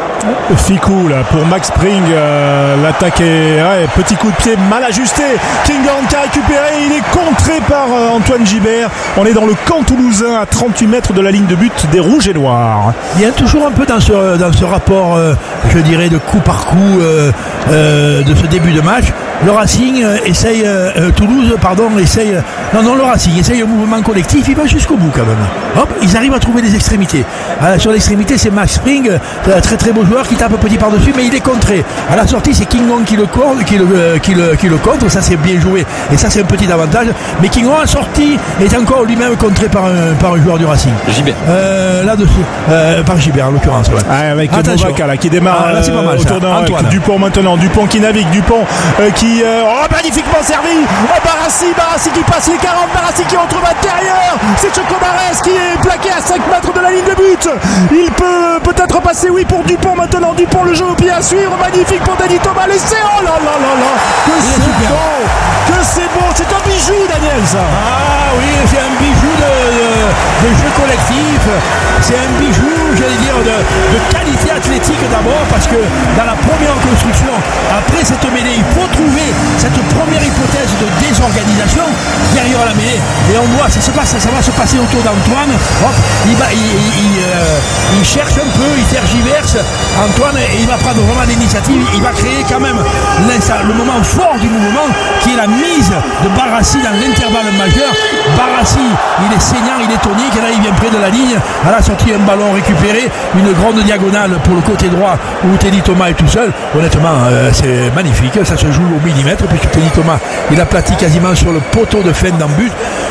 Ficou là pour Max Spring, euh, l'attaque est ouais, petit coup de pied mal ajusté. Kinghorn qui a récupéré, il est contré par euh, Antoine Gibert. On est dans le camp toulousain à trente-huit mètres de la ligne de but des Rouges et Noirs. Il y a toujours un peu dans ce, dans ce rapport, euh, je dirais, de coup par coup euh, euh, de ce début de match. Le Racing euh, essaye, euh, euh, Toulouse, pardon, essaye, euh, non, non, le Racing essaye un mouvement collectif, il va jusqu'au bout quand même. Hop, ils arrivent à trouver les extrémités. Euh, sur l'extrémité, c'est Max Spring, euh, très très beau joueur qui tape petit par-dessus, mais il est contré. À la sortie, c'est Kinghorn qui le, contre, qui, le, euh, qui, le, qui le contre, ça c'est bien joué, et ça c'est un petit avantage. Mais Kinghorn en sortie est encore lui-même contré par un, par un joueur du Racing. Gibert. Euh, là-dessus, euh, par Gibert en l'occurrence. Ouais. Ah, avec Attention. Novaka là, qui démarre Ah, là, c'est pas mal, euh, ça. autour d'un Antoine. Dupont maintenant, Dupont qui navigue, Dupont euh, qui euh, oh, magnifiquement servi. Oh, Barassi, Barassi qui passe les quarante, Barassi qui retrouve intérieur. C'est Choco Barès qui est plaqué à cinq mètres de la ligne de but. Il peut peut-être passer, oui, pour Dupont maintenant. Dupont, le jeu au pied à suivre, magnifique pour Denis Thomas. Laissé, oh là là là là, que Il est c'est super. beau, que c'est beau, c'est un bijou, Daniel, ça. Ah oui, c'est un bijou de, de, de jeu collectif, c'est un bijou, j'allais dire, de, de qualité athlétique d'abord, parce que dans la première construction, après cette mêlée, il faut trouver cette première hypothèse de désorganisation derrière la mêlée. Et on voit, ça, se passe, ça va se passer autour d'Antoine. Hop, il, va, il, il, il, euh, il cherche un peu, il tergiverse, Antoine, et il va prendre vraiment l'initiative. Il va créer quand même l'insta- le moment fort du mouvement, qui est la mise de Barassi dans l'intervalle majeur. Barassi, il est saignant, il est tonique, et là il vient près de la ligne. À la sortie, un ballon récupéré, une grande diagonale pour le côté droit où Teddy Thomas est tout seul. Honnêtement, euh, c'est magnifique, ça se joue au millimètre, puisque Teddy Thomas, il aplatit quasiment sur le poteau de fin d'en but.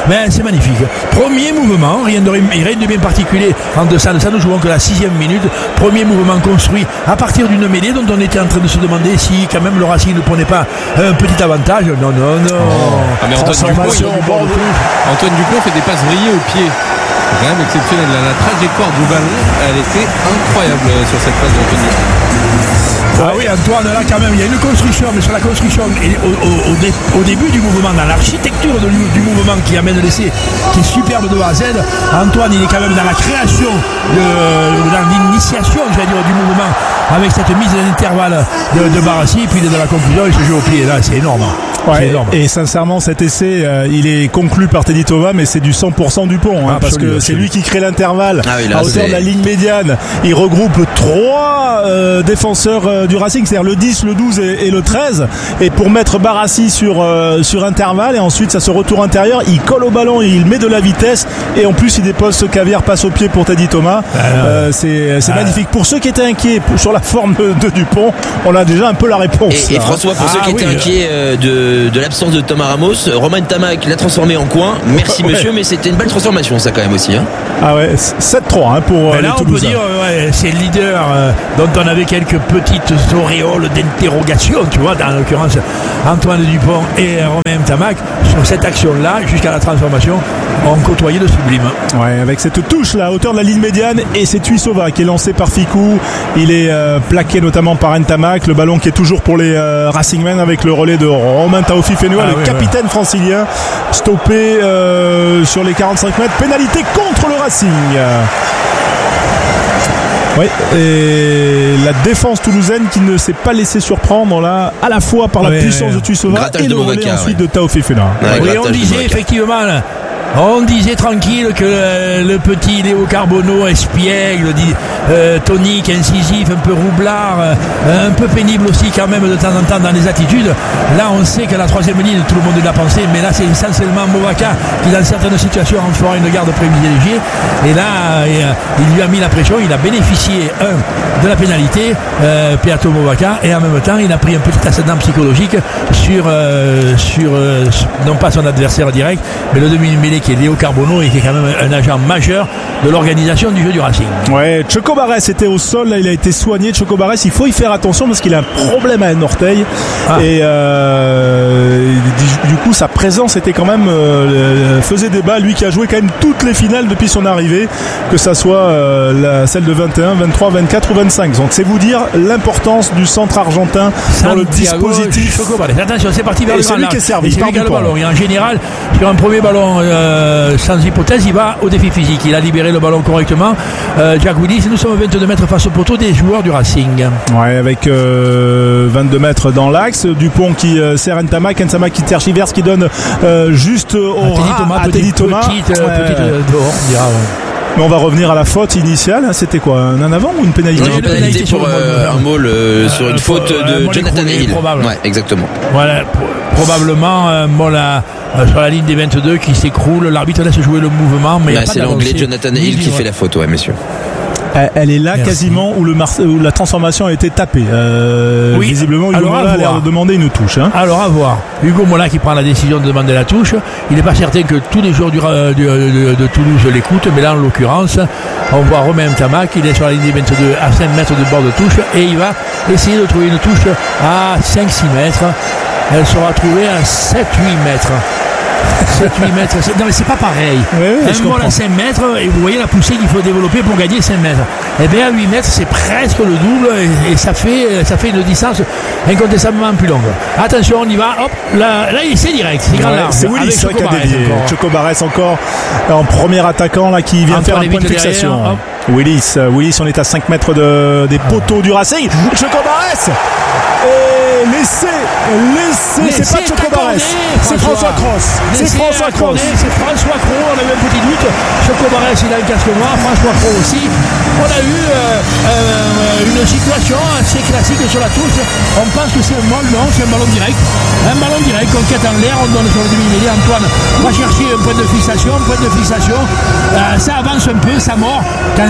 Ben, c'est magnifique. Premier mouvement, rien de, rien de bien particulier en deçà de ça, nous jouons que la sixième minute. Premier mouvement construit à partir d'une mêlée dont on était en train de se demander si quand même le Racing ne prenait pas un petit avantage. Non, non, non. Ah, mais Antoine Dupont, il, Antoine Dupont fait des passes vrillées au pied. C'est quand même exceptionnel. La, la trajectoire du ballon, elle était incroyable sur cette passe d'Antoine Dupont. Ah oui, Antoine, là quand même, il y a une construction, mais sur la construction, et au, au, au, dé, au début du mouvement, dans l'architecture de, du mouvement qui amène l'essai, qui est superbe de A à Z, Antoine, il est quand même dans la création, de, dans l'initiation, je vais dire, du mouvement, avec cette mise à l'intervalle de, de Barassi, puis de la conclusion, il se joue au pied, là, c'est énorme. Ouais, énorme. Et sincèrement, cet essai, euh, il est conclu par Teddy Thomas, mais c'est du cent pour cent Dupont, hein, parce que c'est lui qui crée l'intervalle ah oui, là, à hauteur de la ligne médiane. Il regroupe trois euh, défenseurs euh, du Racing, c'est-à-dire le dix, le douze et, et le treize, et pour mettre Barassi sur euh, sur intervalle, et ensuite ça se retour intérieur, il colle au ballon, il met de la vitesse, et en plus il dépose ce caviar passe au pied pour Teddy Thomas. Ah, euh, c'est c'est ah, magnifique. Pour ceux qui étaient inquiets sur la forme de, de Dupont, on a déjà un peu la réponse. Et, et François, pour ah, ceux qui oui, étaient inquiets euh, de de l'absence de Thomas Ramos, Romain Ntamak l'a transformé en coin. Merci ouais. monsieur, mais c'était une belle transformation ça quand même aussi. Hein. Ah ouais, sept trois hein, pour ben là, les Toulousains. On peut dire, ouais, c'est le leader euh, dont on avait quelques petites auréoles d'interrogation, tu vois, dans l'occurrence Antoine Dupont et Romain Ntamak, sur cette action-là, jusqu'à la transformation, ont côtoyé le sublime. Ouais, avec cette touche là, à hauteur de la ligne médiane, et c'est Tuisova qui est lancé par Ficou. Il est euh, plaqué notamment par Ntamak. Le ballon qui est toujours pour les euh, Racingmen avec le relais de Romain Taofi Fenouil, ah, le oui, capitaine ouais. francilien, stoppé euh, sur les quarante-cinq mètres. Pénalité contre le Racing. Oui, et la défense toulousaine qui ne s'est pas laissée surprendre là, à la fois par la ouais, puissance ouais. de Tuisova et le relais Movaca, ensuite ouais. de Taofi Fenouil. Ouais, oui, on disait effectivement là, on disait tranquille que le, le petit Léo Carbonneau, espiègle, dit, euh, tonique, incisif, un peu roublard, euh, un peu pénible aussi quand même de temps en temps dans les attitudes. Là, on sait que la troisième ligne, tout le monde l'a pensé, mais là, c'est essentiellement Movaca qui, dans certaines situations, en fera une garde privilégiée. Et là, et, euh, il lui a mis la pression, il a bénéficié, un, de la pénalité, euh, Peato Movaca, et en même temps, il a pris un petit ascendant psychologique sur, euh, sur euh, non pas son adversaire direct, mais le demi-mêlée qui est Léo Carbonneau et qui est quand même un agent majeur de l'organisation du jeu du Racing. Ouais, Choco Barès était au sol, là il a été soigné. Choco Barès, il faut y faire attention parce qu'il a un problème à un orteil ah. et euh, du, du coup sa présence était quand même euh, faisait débat. Lui qui a joué quand même toutes les finales depuis son arrivée, que ça soit euh, la, celle de vingt et un, vingt-trois, vingt-quatre ou vingt-cinq. Donc c'est vous dire l'importance du centre argentin dans le dispositif. Choco Barès. Attention, c'est parti vers et le c'est lui qui est servi. Et c'est lui qui a le ballon. Et en général, sur un premier ballon euh, sans hypothèse, il va au défi physique. Il a libéré le ballon correctement. Euh, Jack Willis, nous sommes vingt-deux mètres face au poteau des joueurs du Racing. Ouais, avec euh, vingt-deux mètres dans l'axe. Dupont qui euh, sert Ntamak, Ntamak qui tergiverse, qui donne euh, juste au rat à Teddy Thomas. Petite, euh, ouais. petite euh, dehors, on dira, ouais. Mais on va revenir à la faute initiale. C'était quoi, un avant ou une pénalité? Non, une pénalité pour euh, un maul euh, sur une euh, faute de euh, Jonathan Hill. Ouais, exactement. Voilà, probablement un maul à, euh, sur la ligne des vingt-deux qui s'écroule. L'arbitre laisse jouer le mouvement, mais bah, c'est l'anglais Jonathan Hill qui fait la faute, ouais, messieurs. Elle est là Merci. quasiment où, le Mar- où la transformation a été tapée. Euh, oui. Visiblement, Hugo Mola a l'air de demander une touche. Hein. Alors à voir. Hugo Mola qui prend la décision de demander la touche. Il n'est pas certain que tous les joueurs du, du, de, de Toulouse l'écoutent, mais là en l'occurrence, on voit Romain Ntamak, il est sur la ligne des vingt-deux à cinq mètres de bord de touche et il va essayer de trouver une touche à cinq six mètres. Elle sera trouvée à sept huit mètres. sept huit mètres, c'est, non mais c'est pas pareil. Oui, oui, un ball à cinq mètres et vous voyez la poussée qu'il faut développer pour gagner cinq mètres. Et bien à huit mètres c'est presque le double et, et ça fait ça fait une distance incontestablement plus longue. Attention, on y va. Hop, là, là c'est direct. C'est, ouais, c'est Willis qui a dévié. Choco Barès encore en premier attaquant là qui vient Antoine faire un point de fixation. Willis, Willis, on est à cinq mètres de, des poteaux du Racing. Choco Barès et laissez, laissez, c'est pas Choco Barès, c'est François Cross. C'est François Cross. C'est François Cross, on a eu un petit doute. Choco Barès, il a un casque noir, François Cross aussi. On a eu euh, euh, une situation assez classique sur la touche. On pense que c'est un ballon, non, c'est un ballon direct. Un ballon direct, conquête en l'air, on donne sur le demi-mêlée. Antoine va chercher un point de fixation, un point de fixation. Euh, ça avance un peu, ça mord. Quand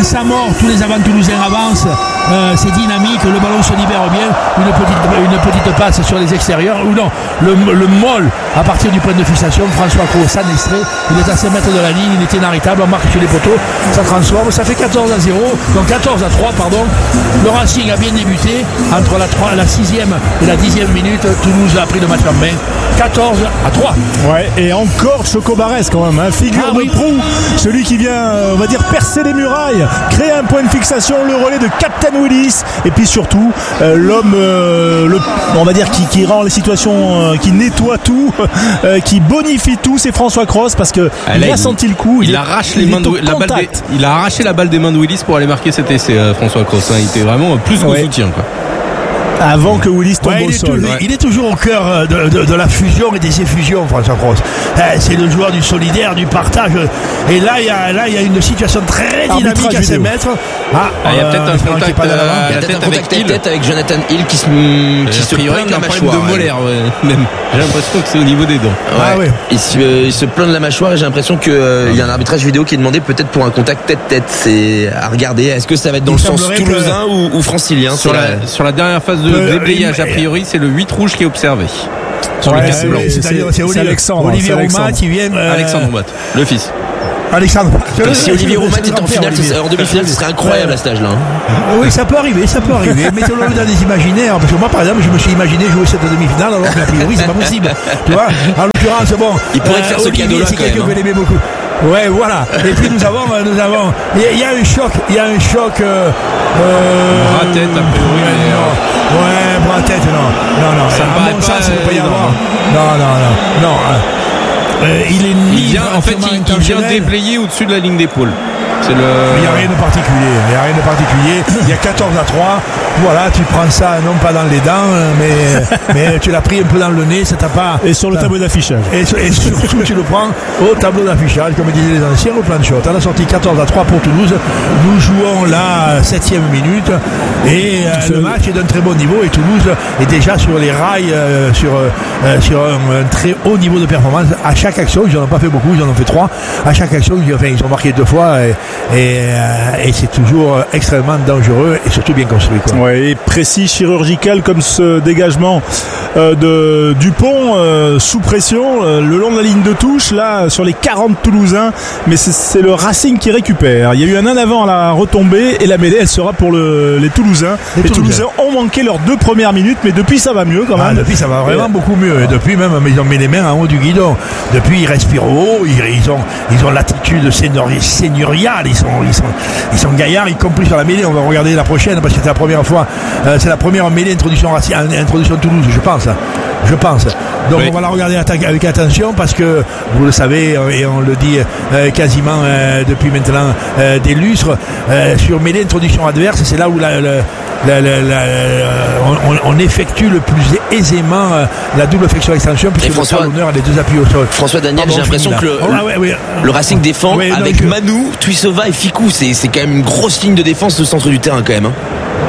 en sa mort, tous les avants toulousains avancent. Euh, c'est dynamique, le ballon se libère bien, une petite, une petite passe sur les extérieurs, ou non, le, le molle à partir du point de fixation, François Cros s'en extrait, il est à cinq mètres de la ligne, il est inarrêtable, on marque sur les poteaux, ça transforme, ça fait quatorze à zéro, donc quatorze à trois, pardon. Le Racing a bien débuté, entre la, trois, la sixième et la dixième minute, Toulouse a pris le match en main, quatorze à trois. Ouais, et encore Choco Barès quand même, hein, figure ah, de oui. proue, celui qui vient, on va dire, percer les murailles, créer un point de fixation, le relais de Captain Willis, et puis surtout euh, l'homme, euh, le, on va dire, qui, qui rend les situations, euh, qui nettoie tout, euh, qui bonifie tout, c'est François Cros, parce que ah, là, il a senti le coup, il, il arrache est, les il mains de, la balle des, il a arraché la balle des mains de Willis pour aller marquer cet essai, euh, François Cros, hein, il était vraiment plus qu'au ouais. soutien, quoi. Avant que Willis tombe ouais, au sol. Toujours, ouais. Il est toujours au cœur de, de, de la fusion et des effusions, François Cros. C'est le joueur du solidaire, du partage. Et là, il y a, là, il y a une situation très dynamique à cinq mètres. Ah, il y a peut-être un contact, euh, il y a peut-être un contact tête avec Jonathan Hill qui se, qui se plaint de la mâchoire. De molaire, ouais, même. J'ai l'impression que c'est au niveau des dents. Ouais. Ah, ouais. il, se, il se plaint de la mâchoire et j'ai l'impression qu'il euh, y a un arbitrage vidéo qui est demandé peut-être pour un contact tête-tête. C'est à regarder. Est-ce que ça va être dans il le sens toulousain que... ou, ou francilien sur la, la, sur la dernière phase de euh, déblayage, a priori, c'est le huit rouge qui est observé. Sur ouais, le quatre blanc. C'est, c'est, c'est, c'est Alexandre. Olivier Roumat qui vient. Euh... Alexandre Roumat, le fils. Alexandre. Si Olivier Roumat était en finale, en demi-finale, ce serait incroyable à cet âge-là. Oui, ça peut arriver, ça peut arriver. Mettons-le dans des imaginaires. Parce que moi, par exemple, je me suis imaginé jouer cette demi-finale, alors qu'a priori, c'est pas possible. Tu vois, en l'occurrence, bon. Il pourrait euh, faire ce cadeau-là. C'est quelqu'un que je l'aimais beaucoup. Ouais, voilà. Et puis nous avons, nous avons. Il y a un choc, il y a un choc. Euh, euh, bras tête, a priori. Non. Ouais, bras tête, non, non, non. Ça à paraît mon pas. sens, il ne peut pas y avoir. Non, non, non, non. Euh, il est ni il vient, en fait, il, il vient déblayer au-dessus de la ligne d'épaule. C'est le... Il n'y a rien de particulier. Il n'y a rien de particulier. Il y a quatorze à trois. Voilà, tu prends ça non pas dans les dents, mais, mais tu l'as pris un peu dans le nez. Ça t'a pas. Et sur le tableau d'affichage. Et, et surtout, tu le prends au tableau d'affichage, comme disaient les anciens, au plan de shot. À la sortie quatorze à trois pour Toulouse. Nous jouons la septième minute. Et euh, le match est d'un très bon niveau. Et Toulouse est déjà sur les rails, euh, sur, euh, sur un, un très haut niveau de performance. À chaque action, ils n'en ont pas fait beaucoup, ils en ont fait trois. À chaque action, ils, enfin, ils ont marqué deux fois. Et, Et, euh, et c'est toujours extrêmement dangereux et surtout bien construit, quoi. Ouais, et précis, chirurgical comme ce dégagement euh, de Dupont euh, sous pression euh, le long de la ligne de touche là sur les quarante Toulousains, mais c'est, c'est le Racing qui récupère. Il y a eu un en avant à la retombée et la mêlée elle sera pour le, les Toulousains. Les, les Toulousains. Toulousains ont manqué leurs deux premières minutes, mais depuis ça va mieux quand même. Ah, depuis ça va vraiment et beaucoup mieux. Et depuis même ils ont mis les mains en haut du guidon. Depuis ils respirent haut, ils, ils ont ils ont l'attitude seigneuriale. Ils sont, ils sont, ils sont gaillards, y compris sur la mêlée. On va regarder la prochaine parce que c'est la première fois, euh, c'est la première mêlée introduction, introduction Toulouse, je pense. Je pense. Donc oui. On va la regarder avec attention parce que vous le savez et on le dit euh, quasiment euh, depuis maintenant euh, des lustres euh, sur mêlée introduction adverse, c'est là où la, la, la, la, la, on, on effectue le plus aisément euh, la double flexion extension puisque le talonneur a les deux appuis au sol. François Daniel, Pardon, j'ai l'impression que le, oh, ah, ouais, ouais. le Racing défend ouais, avec non, Manou, Tuisova et Ficou. C'est, c'est quand même une grosse ligne de défense au centre du terrain quand même. Hein.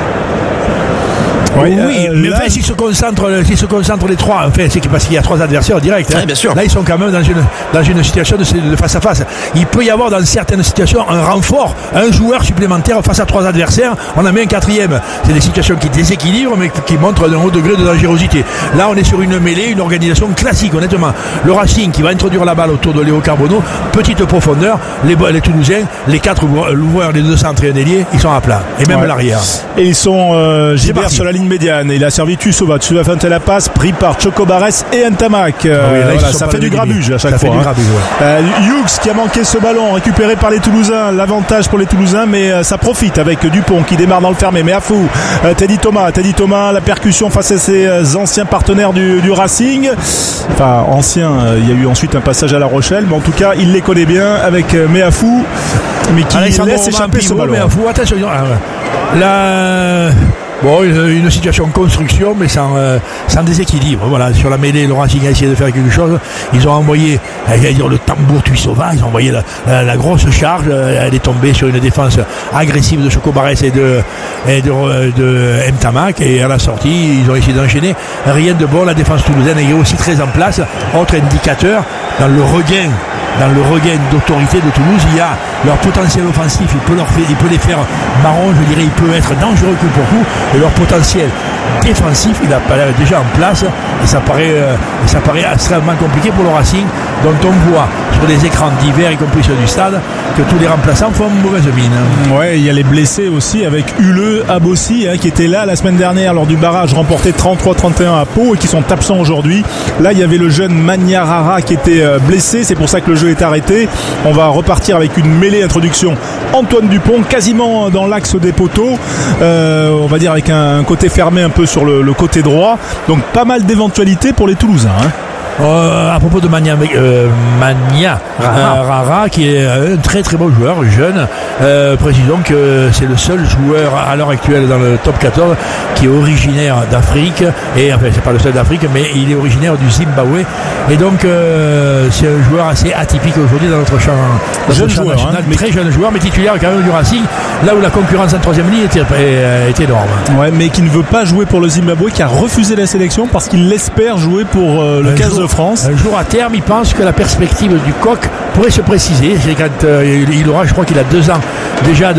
Oui, oui euh, mais là, enfin, s'ils se concentrent, s'ils se concentrent les trois, enfin, c'est parce qu'il y a trois adversaires directs. Hein. Ouais, bien sûr. Là, ils sont quand même dans une, dans une situation de, de face à face. Il peut y avoir dans certaines situations un renfort, un joueur supplémentaire face à trois adversaires. On a mis un quatrième. C'est des situations qui déséquilibrent, mais qui montrent un haut degré de dangerosité. Là, on est sur une mêlée, une organisation classique, honnêtement. Le Racing qui va introduire la balle autour de Léo Carbonneau, petite profondeur. Les, les Toulousains, les quatre, l'ouvreur, les deux centres et un ailier, ils sont à plat. Et même ouais. l'arrière. Et ils sont euh, Gilbert sur la ligne médiane. Il a servi Tuisova. Tuisova fait la passe, pris par Choco Barès et Ntamak. Euh, oui, là, voilà, ça fait du grabuge à chaque ça fois. Fait hein. du grabuge, ouais. euh, Hughes qui a manqué ce ballon, récupéré par les Toulousains. L'avantage pour les Toulousains, mais euh, ça profite avec Dupont qui démarre dans le fermé. Mais à fou, euh, Teddy Thomas. Teddy Thomas, la percussion face à ses euh, anciens partenaires du, du Racing. Enfin, anciens. Euh, il y a eu ensuite un passage à La Rochelle, mais en tout cas, il les connaît bien avec euh, Meafou, mais qui Alexandre laisse échapper ce ballon. Meafou, attention. La Bon, une situation de construction, mais sans, euh, sans déséquilibre. Voilà, sur la mêlée, le Racing a essayé de faire quelque chose. Ils ont envoyé, j'allais dire, le tambour Tuisova. Ils ont envoyé la, la, la grosse charge. Elle est tombée sur une défense agressive de Choco Barès et de, et de, de Ntamak. Et à la sortie, ils ont essayé d'enchaîner. Rien de bon. La défense toulousaine est aussi très en place. Autre indicateur dans le regain dans le regain d'autorité de Toulouse. Il y a leur potentiel offensif, il peut, leur faire, il peut les faire marron, je dirais, il peut être dangereux coup pour coup, et leur potentiel défensif, il a pas l'air déjà en place, et ça paraît, euh, ça paraît extrêmement compliqué pour le Racing, dont on voit sur des écrans divers, y compris ceux du stade, que tous les remplaçants font une mauvaise mine. Ouais, il y a les blessés aussi, avec Huleux, Abossi, hein, qui était là la semaine dernière lors du barrage remporté trente-trois trente et un à Pau et qui sont absents aujourd'hui. Là, il y avait le jeune Magnarara qui était euh, blessé, c'est pour ça que le jeu est arrêté. On va repartir avec une mêlée introduction. Antoine Dupont, quasiment dans l'axe des poteaux, euh, on va dire avec un, un côté fermé un peu sur le, le côté droit. Donc pas mal d'éventualités pour les Toulousains. Hein. Euh, à propos de Mania, euh, Mania Rara. Euh, Rara, qui est un très très bon joueur, jeune. Euh, précisons que c'est le seul joueur à l'heure actuelle dans le top quatorze qui est originaire d'Afrique. Et enfin, c'est pas le seul d'Afrique, mais il est originaire du Zimbabwe. Et donc, euh, c'est un joueur assez atypique aujourd'hui dans notre champ, dans jeune notre champ joueur, national. hein, mais... Très jeune joueur, mais titulaire quand même du Racing. Là où la concurrence en troisième ligne était, était énorme. Ouais, mais qui ne veut pas jouer pour le Zimbabwe, qui a refusé la sélection parce qu'il espère jouer pour euh, le un quinze jour, de France. Un jour à terme, il pense que la perspective du coq pourrait se préciser. C'est quand euh, il aura, je crois qu'il a deux ans déjà de,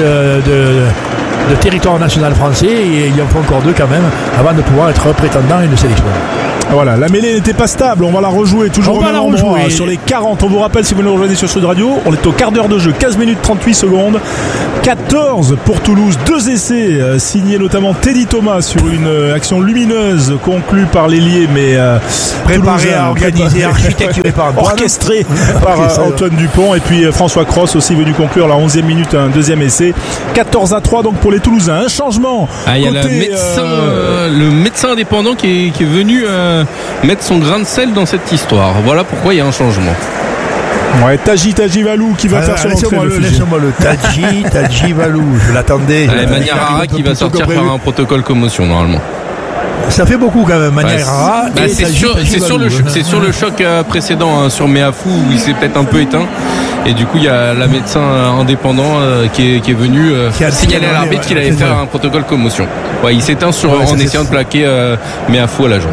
de, de territoire national français, et il y en faut encore deux quand même avant de pouvoir être prétendant à une sélection. Voilà, la mêlée n'était pas stable, on va la rejouer toujours on au va même la endroit, rejouer. Sur les quarante. On vous rappelle, si vous nous rejoignez sur Sud Radio, on est au quart d'heure de jeu, quinze minutes trente-huit secondes, quatorze pour Toulouse, deux essais euh, signés notamment Teddy Thomas sur une euh, action lumineuse conclue par l'ailier, mais euh, préparé à organiser, architecturé par Antoine, orchestré par euh, Antoine Dupont, et puis euh, François Cross aussi venu conclure la onzième minute, un deuxième essai. quatorze à trois donc pour les Toulousains. Un changement. Ah, il y a côté, le médecin, euh... le médecin indépendant qui est, qui est venu euh, mettre son grain de sel dans cette histoire. Voilà pourquoi il y a un changement. Ouais, Taji Taji Valou qui va ah, faire son entrée. Laissez-moi le, laissez-moi le Taji Taji Valou. Je l'attendais. Ouais, Magnarara qui va sortir par un protocole commotion normalement. Ça fait beaucoup quand même, Magnarara. Bah, c'est sur, c'est sur le, c'est sur le choc précédent hein, sur Meafou où il s'est peut-être un peu éteint. Et du coup, il y a la médecin indépendant euh, qui, est, qui est venu euh, signaler à l'arbitre qu'il allait faire un protocole commotion. Ouais, il s'éteint sur, ouais, en essayant de plaquer euh, Meafou à la jambe.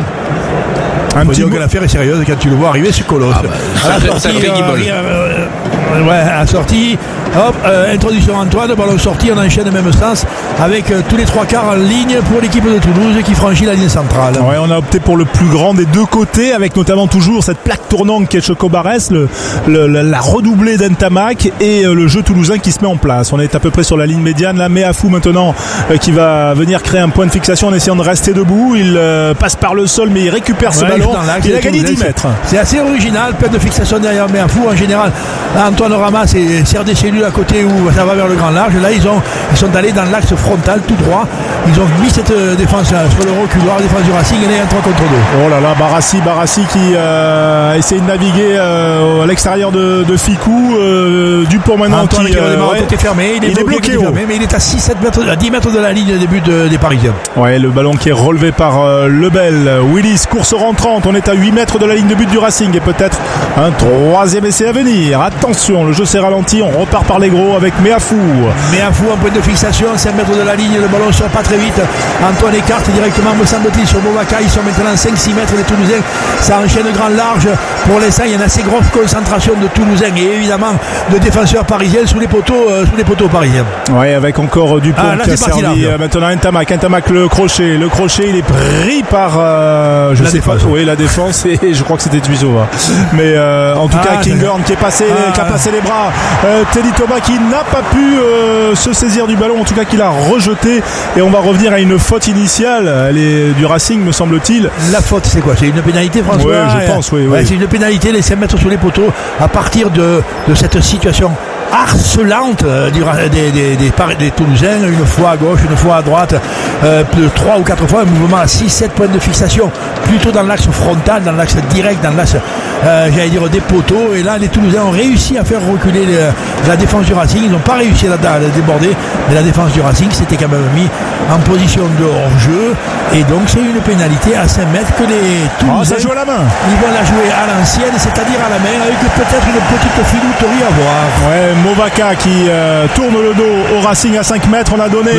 Un petit dire que l'affaire est sérieuse quand tu le vois arriver sur Colosse. Ah bah, à la sortie, euh, euh, ouais, à la sortie, hop, euh, introduction Antoine, ballon sorti, on enchaîne le même sens avec euh, tous les trois quarts en ligne pour l'équipe de Toulouse qui franchit la ligne centrale. Ouais, on a opté pour le plus grand des deux côtés avec notamment toujours cette plaque tournante qui est Choco Barès, le, le, la redoublée d'Entamac et euh, le jeu toulousain qui se met en place. On est à peu près sur la ligne médiane. Là, Meafou maintenant euh, qui va venir créer un point de fixation en essayant de rester debout. Il euh, passe par le sol mais il récupère ce ouais, ballon. Il a gagné dix mètres. C'est assez original, plein de fixation derrière Meafou. En général, Antoine ramasse et sert des cellules à côté où ça va vers le grand large. Là, ils, ont, ils sont allés dans l'axe frontal tout droit. Ils ont mis cette défense sur le reculoir, la défense du Racing, elle est en trois contre deux. Oh là là, Barassi, Barassi qui euh, essaie de naviguer euh, à l'extérieur de, de Ficou. Euh, Dupont maintenant Antoine qui, qui euh, ouais, côté fermé. Il est, il bloqué, est bloqué haut. Fermé, mais il est à six sept mètres, à dix mètres de la ligne de début de, des Parisiens. Ouais, le ballon qui est relevé par euh, Lebel. Willis, course rentrante. On est à huit mètres de la ligne de but du Racing et peut-être un troisième essai à venir. Attention, le jeu s'est ralenti. On repart par les gros avec Meafou. Meafou en point de fixation, cinq mètres de la ligne. Le ballon sort pas très vite. Antoine écarte directement, me semble-t-il, sur Bovaka. Ils sont maintenant cinq six mètres les Toulousains. Ça enchaîne grand large. Pour l'instant, il y a une assez grosse concentration de Toulousains et évidemment de défenseurs parisiens sous les poteaux, euh, sous les poteaux parisiens. Ouais, avec encore Dupont ah, là, qui a servi là, maintenant Ntamak. Ntamak le crochet. Le crochet, il est pris par euh, je la sais défense. pas. Oui, la défense et je crois que c'était Tuisova. Mais euh, en tout ah, cas, Kinghorn qui est passé, ah, qui a passé les bras. Euh, Teddy Thomas qui n'a pas pu euh, se saisir du ballon, en tout cas qui l'a rejeté. Et on va revenir à une faute initiale. Elle est du Racing, me semble-t-il. La faute, c'est quoi? C'est une pénalité, François? Oui, je pense, oui. Ouais, oui. C'est une pénalité, les cinq mètres sous les poteaux à partir de, de cette situation harcelante euh, du, des, des, des, des Toulousains, une fois à gauche, une fois à droite, euh, de trois ou quatre fois, un mouvement à six sept points de fixation, plutôt dans l'axe frontal, dans l'axe direct, dans l'axe, euh, j'allais dire, des poteaux. Et là, les Toulousains ont réussi à faire reculer les, la défense du Racing. Ils n'ont pas réussi à la, à la déborder, mais la défense du Racing s'était quand même mis en position de hors-jeu. Et donc, c'est une pénalité à cinq mètres que les Toulousains, oh, ça joue à la main. Ils vont la jouer à l'ancienne, c'est-à-dire à la main, avec peut-être une petite filouterie à voir. Ouais, Movaka qui euh, tourne le dos au Racing à cinq mètres. On a donné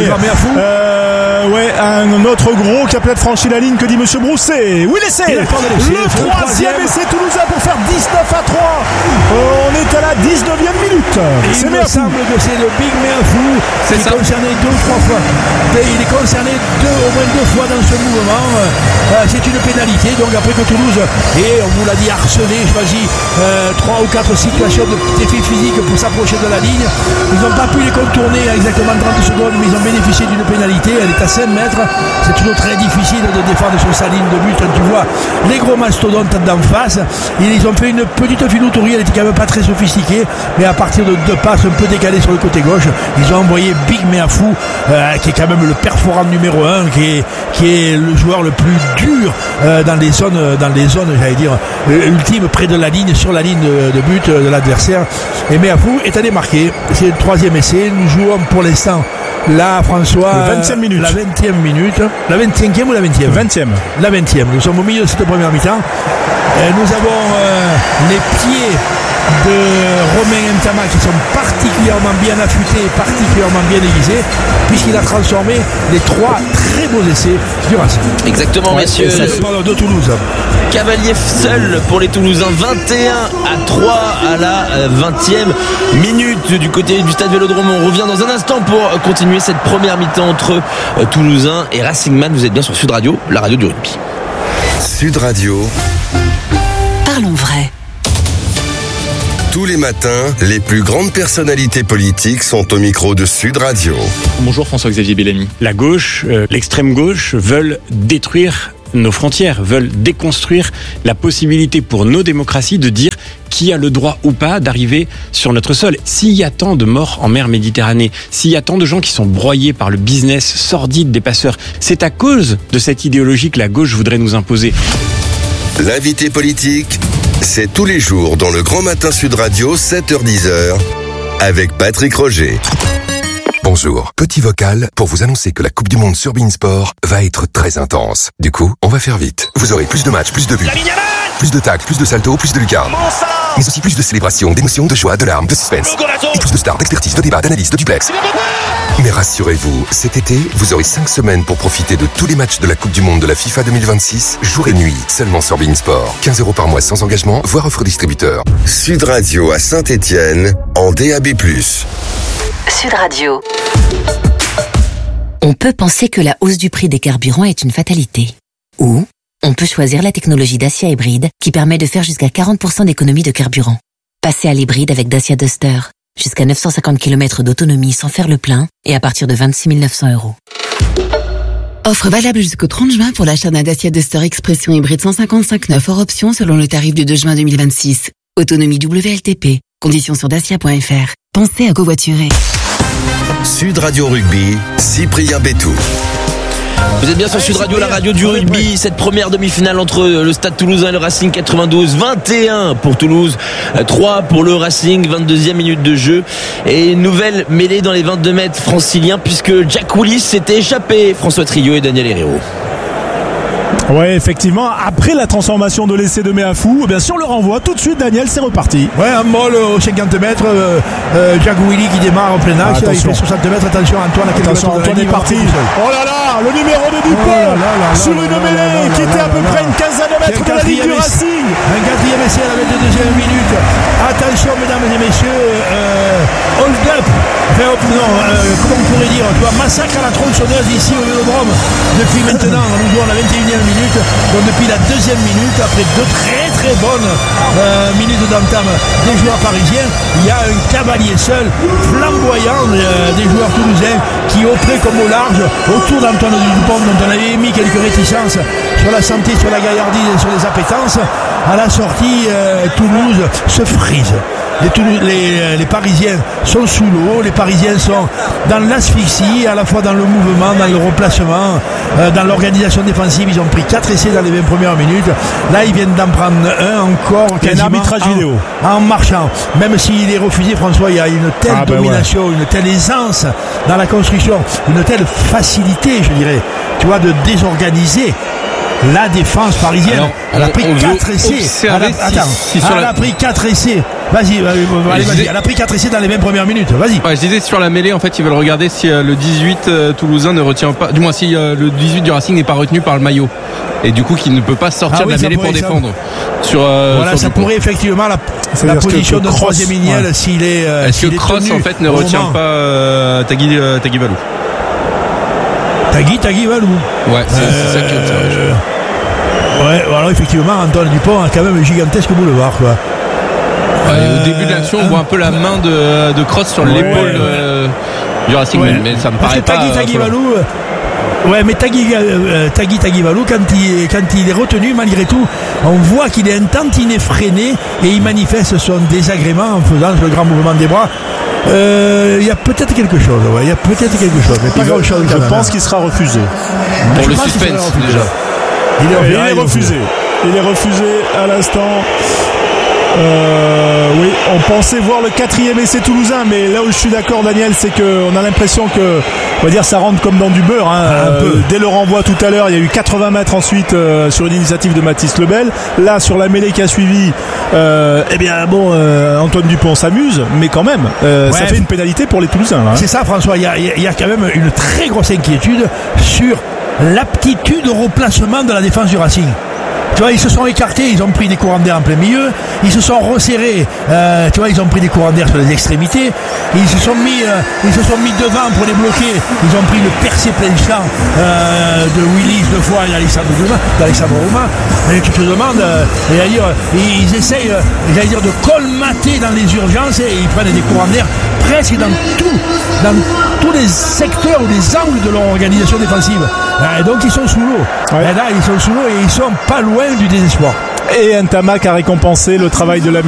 euh, ouais, un autre gros qui a peut-être franchi la ligne. Que dit Monsieur Brousset? Oui, l'essai, le troisième essai toulousain pour faire faire dix-neuf à trois. Euh, on est à la dix-neuvième minute. Et C'est il me semble que c'est le Big Meafou qui est concerné deux ou trois fois. Il est concerné deux, au moins deux fois dans ce mouvement. Euh, c'est une pénalité. Donc après que Toulouse, et on vous l'a dit, harcelé, choisi euh, trois ou quatre situations d'effet physique pour s'approcher de la ligne. Ils n'ont pas pu les contourner à exactement trente secondes, mais ils ont bénéficié d'une pénalité. Elle est à cinq mètres. C'est toujours très difficile de défendre sur sa ligne de but quand tu vois les gros mastodontes d'en face. Ils ont fait une petite filouterie, elle était quand même pas très sophistiquée, mais à partir de deux passes un peu décalées sur le côté gauche, ils ont envoyé Big Meafou, euh, qui est quand même le perforant numéro un, qui est, qui est le joueur le plus dur euh, dans les zones, dans les zones, j'allais dire, euh, ultimes, près de la ligne, sur la ligne de, de but euh, de l'adversaire. Et Meafou est allé marquer. C'est le troisième essai. Nous jouons pour l'instant là, François, la vingtième minute. La vingtième minute. La vingt-cinquième ou la vingtième? vingtième. La vingtième. Nous sommes au milieu de cette première mi-temps. Et nous avons euh, les pieds de Romain Ntama qui sont particulièrement bien affûtés, particulièrement bien aiguisés, puisqu'il a transformé les trois très beaux essais du Racing. Exactement, ouais, messieurs. De Toulouse. Cavalier seul pour les Toulousains, vingt et un à trois à la vingtième minute du côté du stade Vélodrome. On revient dans un instant pour continuer cette première mi-temps entre Toulousains et Racing Man. Vous êtes bien sur Sud Radio, la radio du rugby. Sud Radio. Parlons vrai. Tous les matins, les plus grandes personnalités politiques sont au micro de Sud Radio. Bonjour François-Xavier Bellamy. La gauche, euh, l'extrême gauche veulent détruire nos frontières, veulent déconstruire la possibilité pour nos démocraties de dire qui a le droit ou pas d'arriver sur notre sol. S'il y a tant de morts en mer Méditerranée, s'il y a tant de gens qui sont broyés par le business sordide des passeurs, c'est à cause de cette idéologie que la gauche voudrait nous imposer. L'invité politique, c'est tous les jours dans le Grand Matin Sud Radio, sept heures dix avec Patrick Roger. Bonjour, petit vocal pour vous annoncer que la Coupe du Monde sur Beansport va être très intense. Du coup, on va faire vite. Vous aurez plus de matchs, plus de buts, plus de tacles, plus de saltos, plus de lucarnes. Mais aussi plus de célébrations, d'émotions, de joie, de larmes, de suspense. Et plus de stars, d'expertise, de débats, d'analyse, de duplex. Mais rassurez-vous, cet été, vous aurez cinq semaines pour profiter de tous les matchs de la Coupe du Monde de la FIFA deux mille vingt-six, jour et nuit, seulement sur Beansport. quinze euros par mois sans engagement, voire offre distributeur. Sud Radio à Saint-Étienne, en D A B plus. Sud Radio. On peut penser que la hausse du prix des carburants est une fatalité. Ou on peut choisir la technologie Dacia hybride qui permet de faire jusqu'à quarante pour cent d'économie de carburant. Passez à l'hybride avec Dacia Duster. Jusqu'à neuf cent cinquante kilomètres d'autonomie sans faire le plein et à partir de vingt-six mille neuf cents euros. Offre valable jusqu'au trente juin pour l'achat d'un Dacia Duster Expression hybride cent cinquante-cinq neuf hors option selon le tarif du deux juin deux mille vingt-six. Autonomie W L T P. Conditions sur dacia point f r. Pensez à covoiturer. Sud Radio Rugby, Cyprien Bétou. Vous êtes bien sur Sud Radio, la radio du rugby. Cette première demi-finale entre le Stade Toulousain et le Racing quatre-vingt-douze. vingt et un pour Toulouse, trois pour le Racing, vingt-deuxième minute de jeu. Et une nouvelle mêlée dans les vingt-deux mètres franciliens puisque Jack Willis s'était échappé. François Trillo et Daniel Herrero. Ouais, effectivement, après la transformation de l'essai de Meafou, eh bien si on le renvoie tout de suite, Daniel, c'est reparti. Ouais, un molle aux cinquante mètres, euh, euh, Jack Willy qui démarre en plein axe, ah, il fait soixante mètres, attention Antoine, à attention, Antoine est parti. Oh là là, le numéro de Dupont, oh sur une mêlée qui était à peu près une quinzaine de mètres de la ligne du Racing. Un quatrième essai à la vingt-deuxième minute. Attention, mesdames et messieurs, euh, hold up, enfin, non, euh, comment on pourrait dire, tu vois, massacre à la tronçonneuse ici au Vélodrome. Depuis maintenant, nous jouons la vingt et unième minute. Donc depuis la deuxième minute, après deux très très bonnes euh, minutes d'entame des joueurs parisiens, il y a un cavalier seul, flamboyant euh, des joueurs toulousains qui au près comme au large, autour d'Antoine Dupont dont on avait émis quelques réticences sur la santé, sur la gaillardise et sur les appétences. À la sortie, euh, Toulouse se frise. Les, Toulouse, les, les Parisiens sont sous l'eau, les Parisiens sont dans l'asphyxie, à la fois dans le mouvement, dans le replacement, euh, dans l'organisation défensive. Ils ont pris quatre essais dans les vingt premières minutes. Là, ils viennent d'en prendre un encore. Un arbitrage en, vidéo. En marchant. Même s'il est refusé, François, il y a une telle ah ben domination, ouais. Une telle aisance dans la construction, une telle facilité, je dirais, tu vois, de désorganiser la défense parisienne. Alors, elle a pris quatre essais. Elle a, attends, si, si elle a pris quatre essais. Vas-y, vas-y, vas-y, vas-y. Elle a pris quatre essais dans les vingt premières minutes. Vas-y. Ouais, je disais sur la mêlée, en fait, ils veulent regarder si euh, le dix-huit euh, toulousain ne retient pas, du moins si euh, le dix-huit du Racing n'est pas retenu par le maillot. Et du coup, qu'il ne peut pas sortir ah, oui, de la mêlée pour défendre. Ça... Sur, euh, voilà, sur ça pourrait effectivement la, la position de troisième Iniel ouais. s'il est. Euh, Est-ce s'il que Cross en fait ne retient moment. pas euh, Tagui euh, Tagui Valou? Tagui Tagui Valou. Ouais, c'est, euh, c'est ça qui est euh, ouais, alors effectivement, Antoine Dupont a quand même un gigantesque boulevard, quoi. Ouais, euh, au début de l'action, on voit un peu la main de, de Cross sur l'épaule ouais, euh, du Racing, ouais. mais ça me paraît pas. Tagui Tagui Valou. Ouais, mais Tagui euh, Tagui Tagui Valou, quand il, quand il est retenu, malgré tout, on voit qu'il est un tantinet freiné et il manifeste son désagrément en faisant le grand mouvement des bras. Il euh, y a peut-être quelque chose, il ouais, y a peut-être quelque chose, mais pas grand chose. Je pense qu'il sera refusé. Pour je le suspense, déjà. Il est, il est refusé. Il est refusé à l'instant. Euh, oui, on pensait voir le quatrième essai toulousain, mais là où je suis d'accord, Daniel, c'est qu'on a l'impression que, on va dire, ça rentre comme dans du beurre. Hein. Un euh, peu. Dès le renvoi tout à l'heure, il y a eu quatre-vingts mètres ensuite euh, sur une initiative de Mathis Lebel. Là, sur la mêlée qui a suivi, euh, eh bien, bon, euh, Antoine Dupont s'amuse, mais quand même, euh, ouais, ça fait une pénalité pour les Toulousains. Là, hein. C'est ça, François. Il y a, il y a quand même une très grosse inquiétude sur l'aptitude au replacement de la défense du Racing. Tu vois, ils se sont écartés, ils ont pris des courants d'air en plein milieu, ils se sont resserrés, euh, tu vois, ils ont pris des courants d'air sur les extrémités, ils se sont mis, euh, ils se sont mis devant pour les bloquer, ils ont pris le percé plein champ euh, de Willis deux fois et d'Alexandre Roumain, d'Alexandre Roumain, et tu te demandes, euh, et à dire, ils essayent, euh, j'allais dire, de colmater dans les urgences et ils prennent des courants d'air presque dans tout, dans tous les secteurs ou les angles de leur organisation défensive. Et donc ils sont sous l'eau. Ouais. Et là, ils sont sous l'eau et ils sont pas loin du désespoir. Et Ntamak a récompensé le travail de la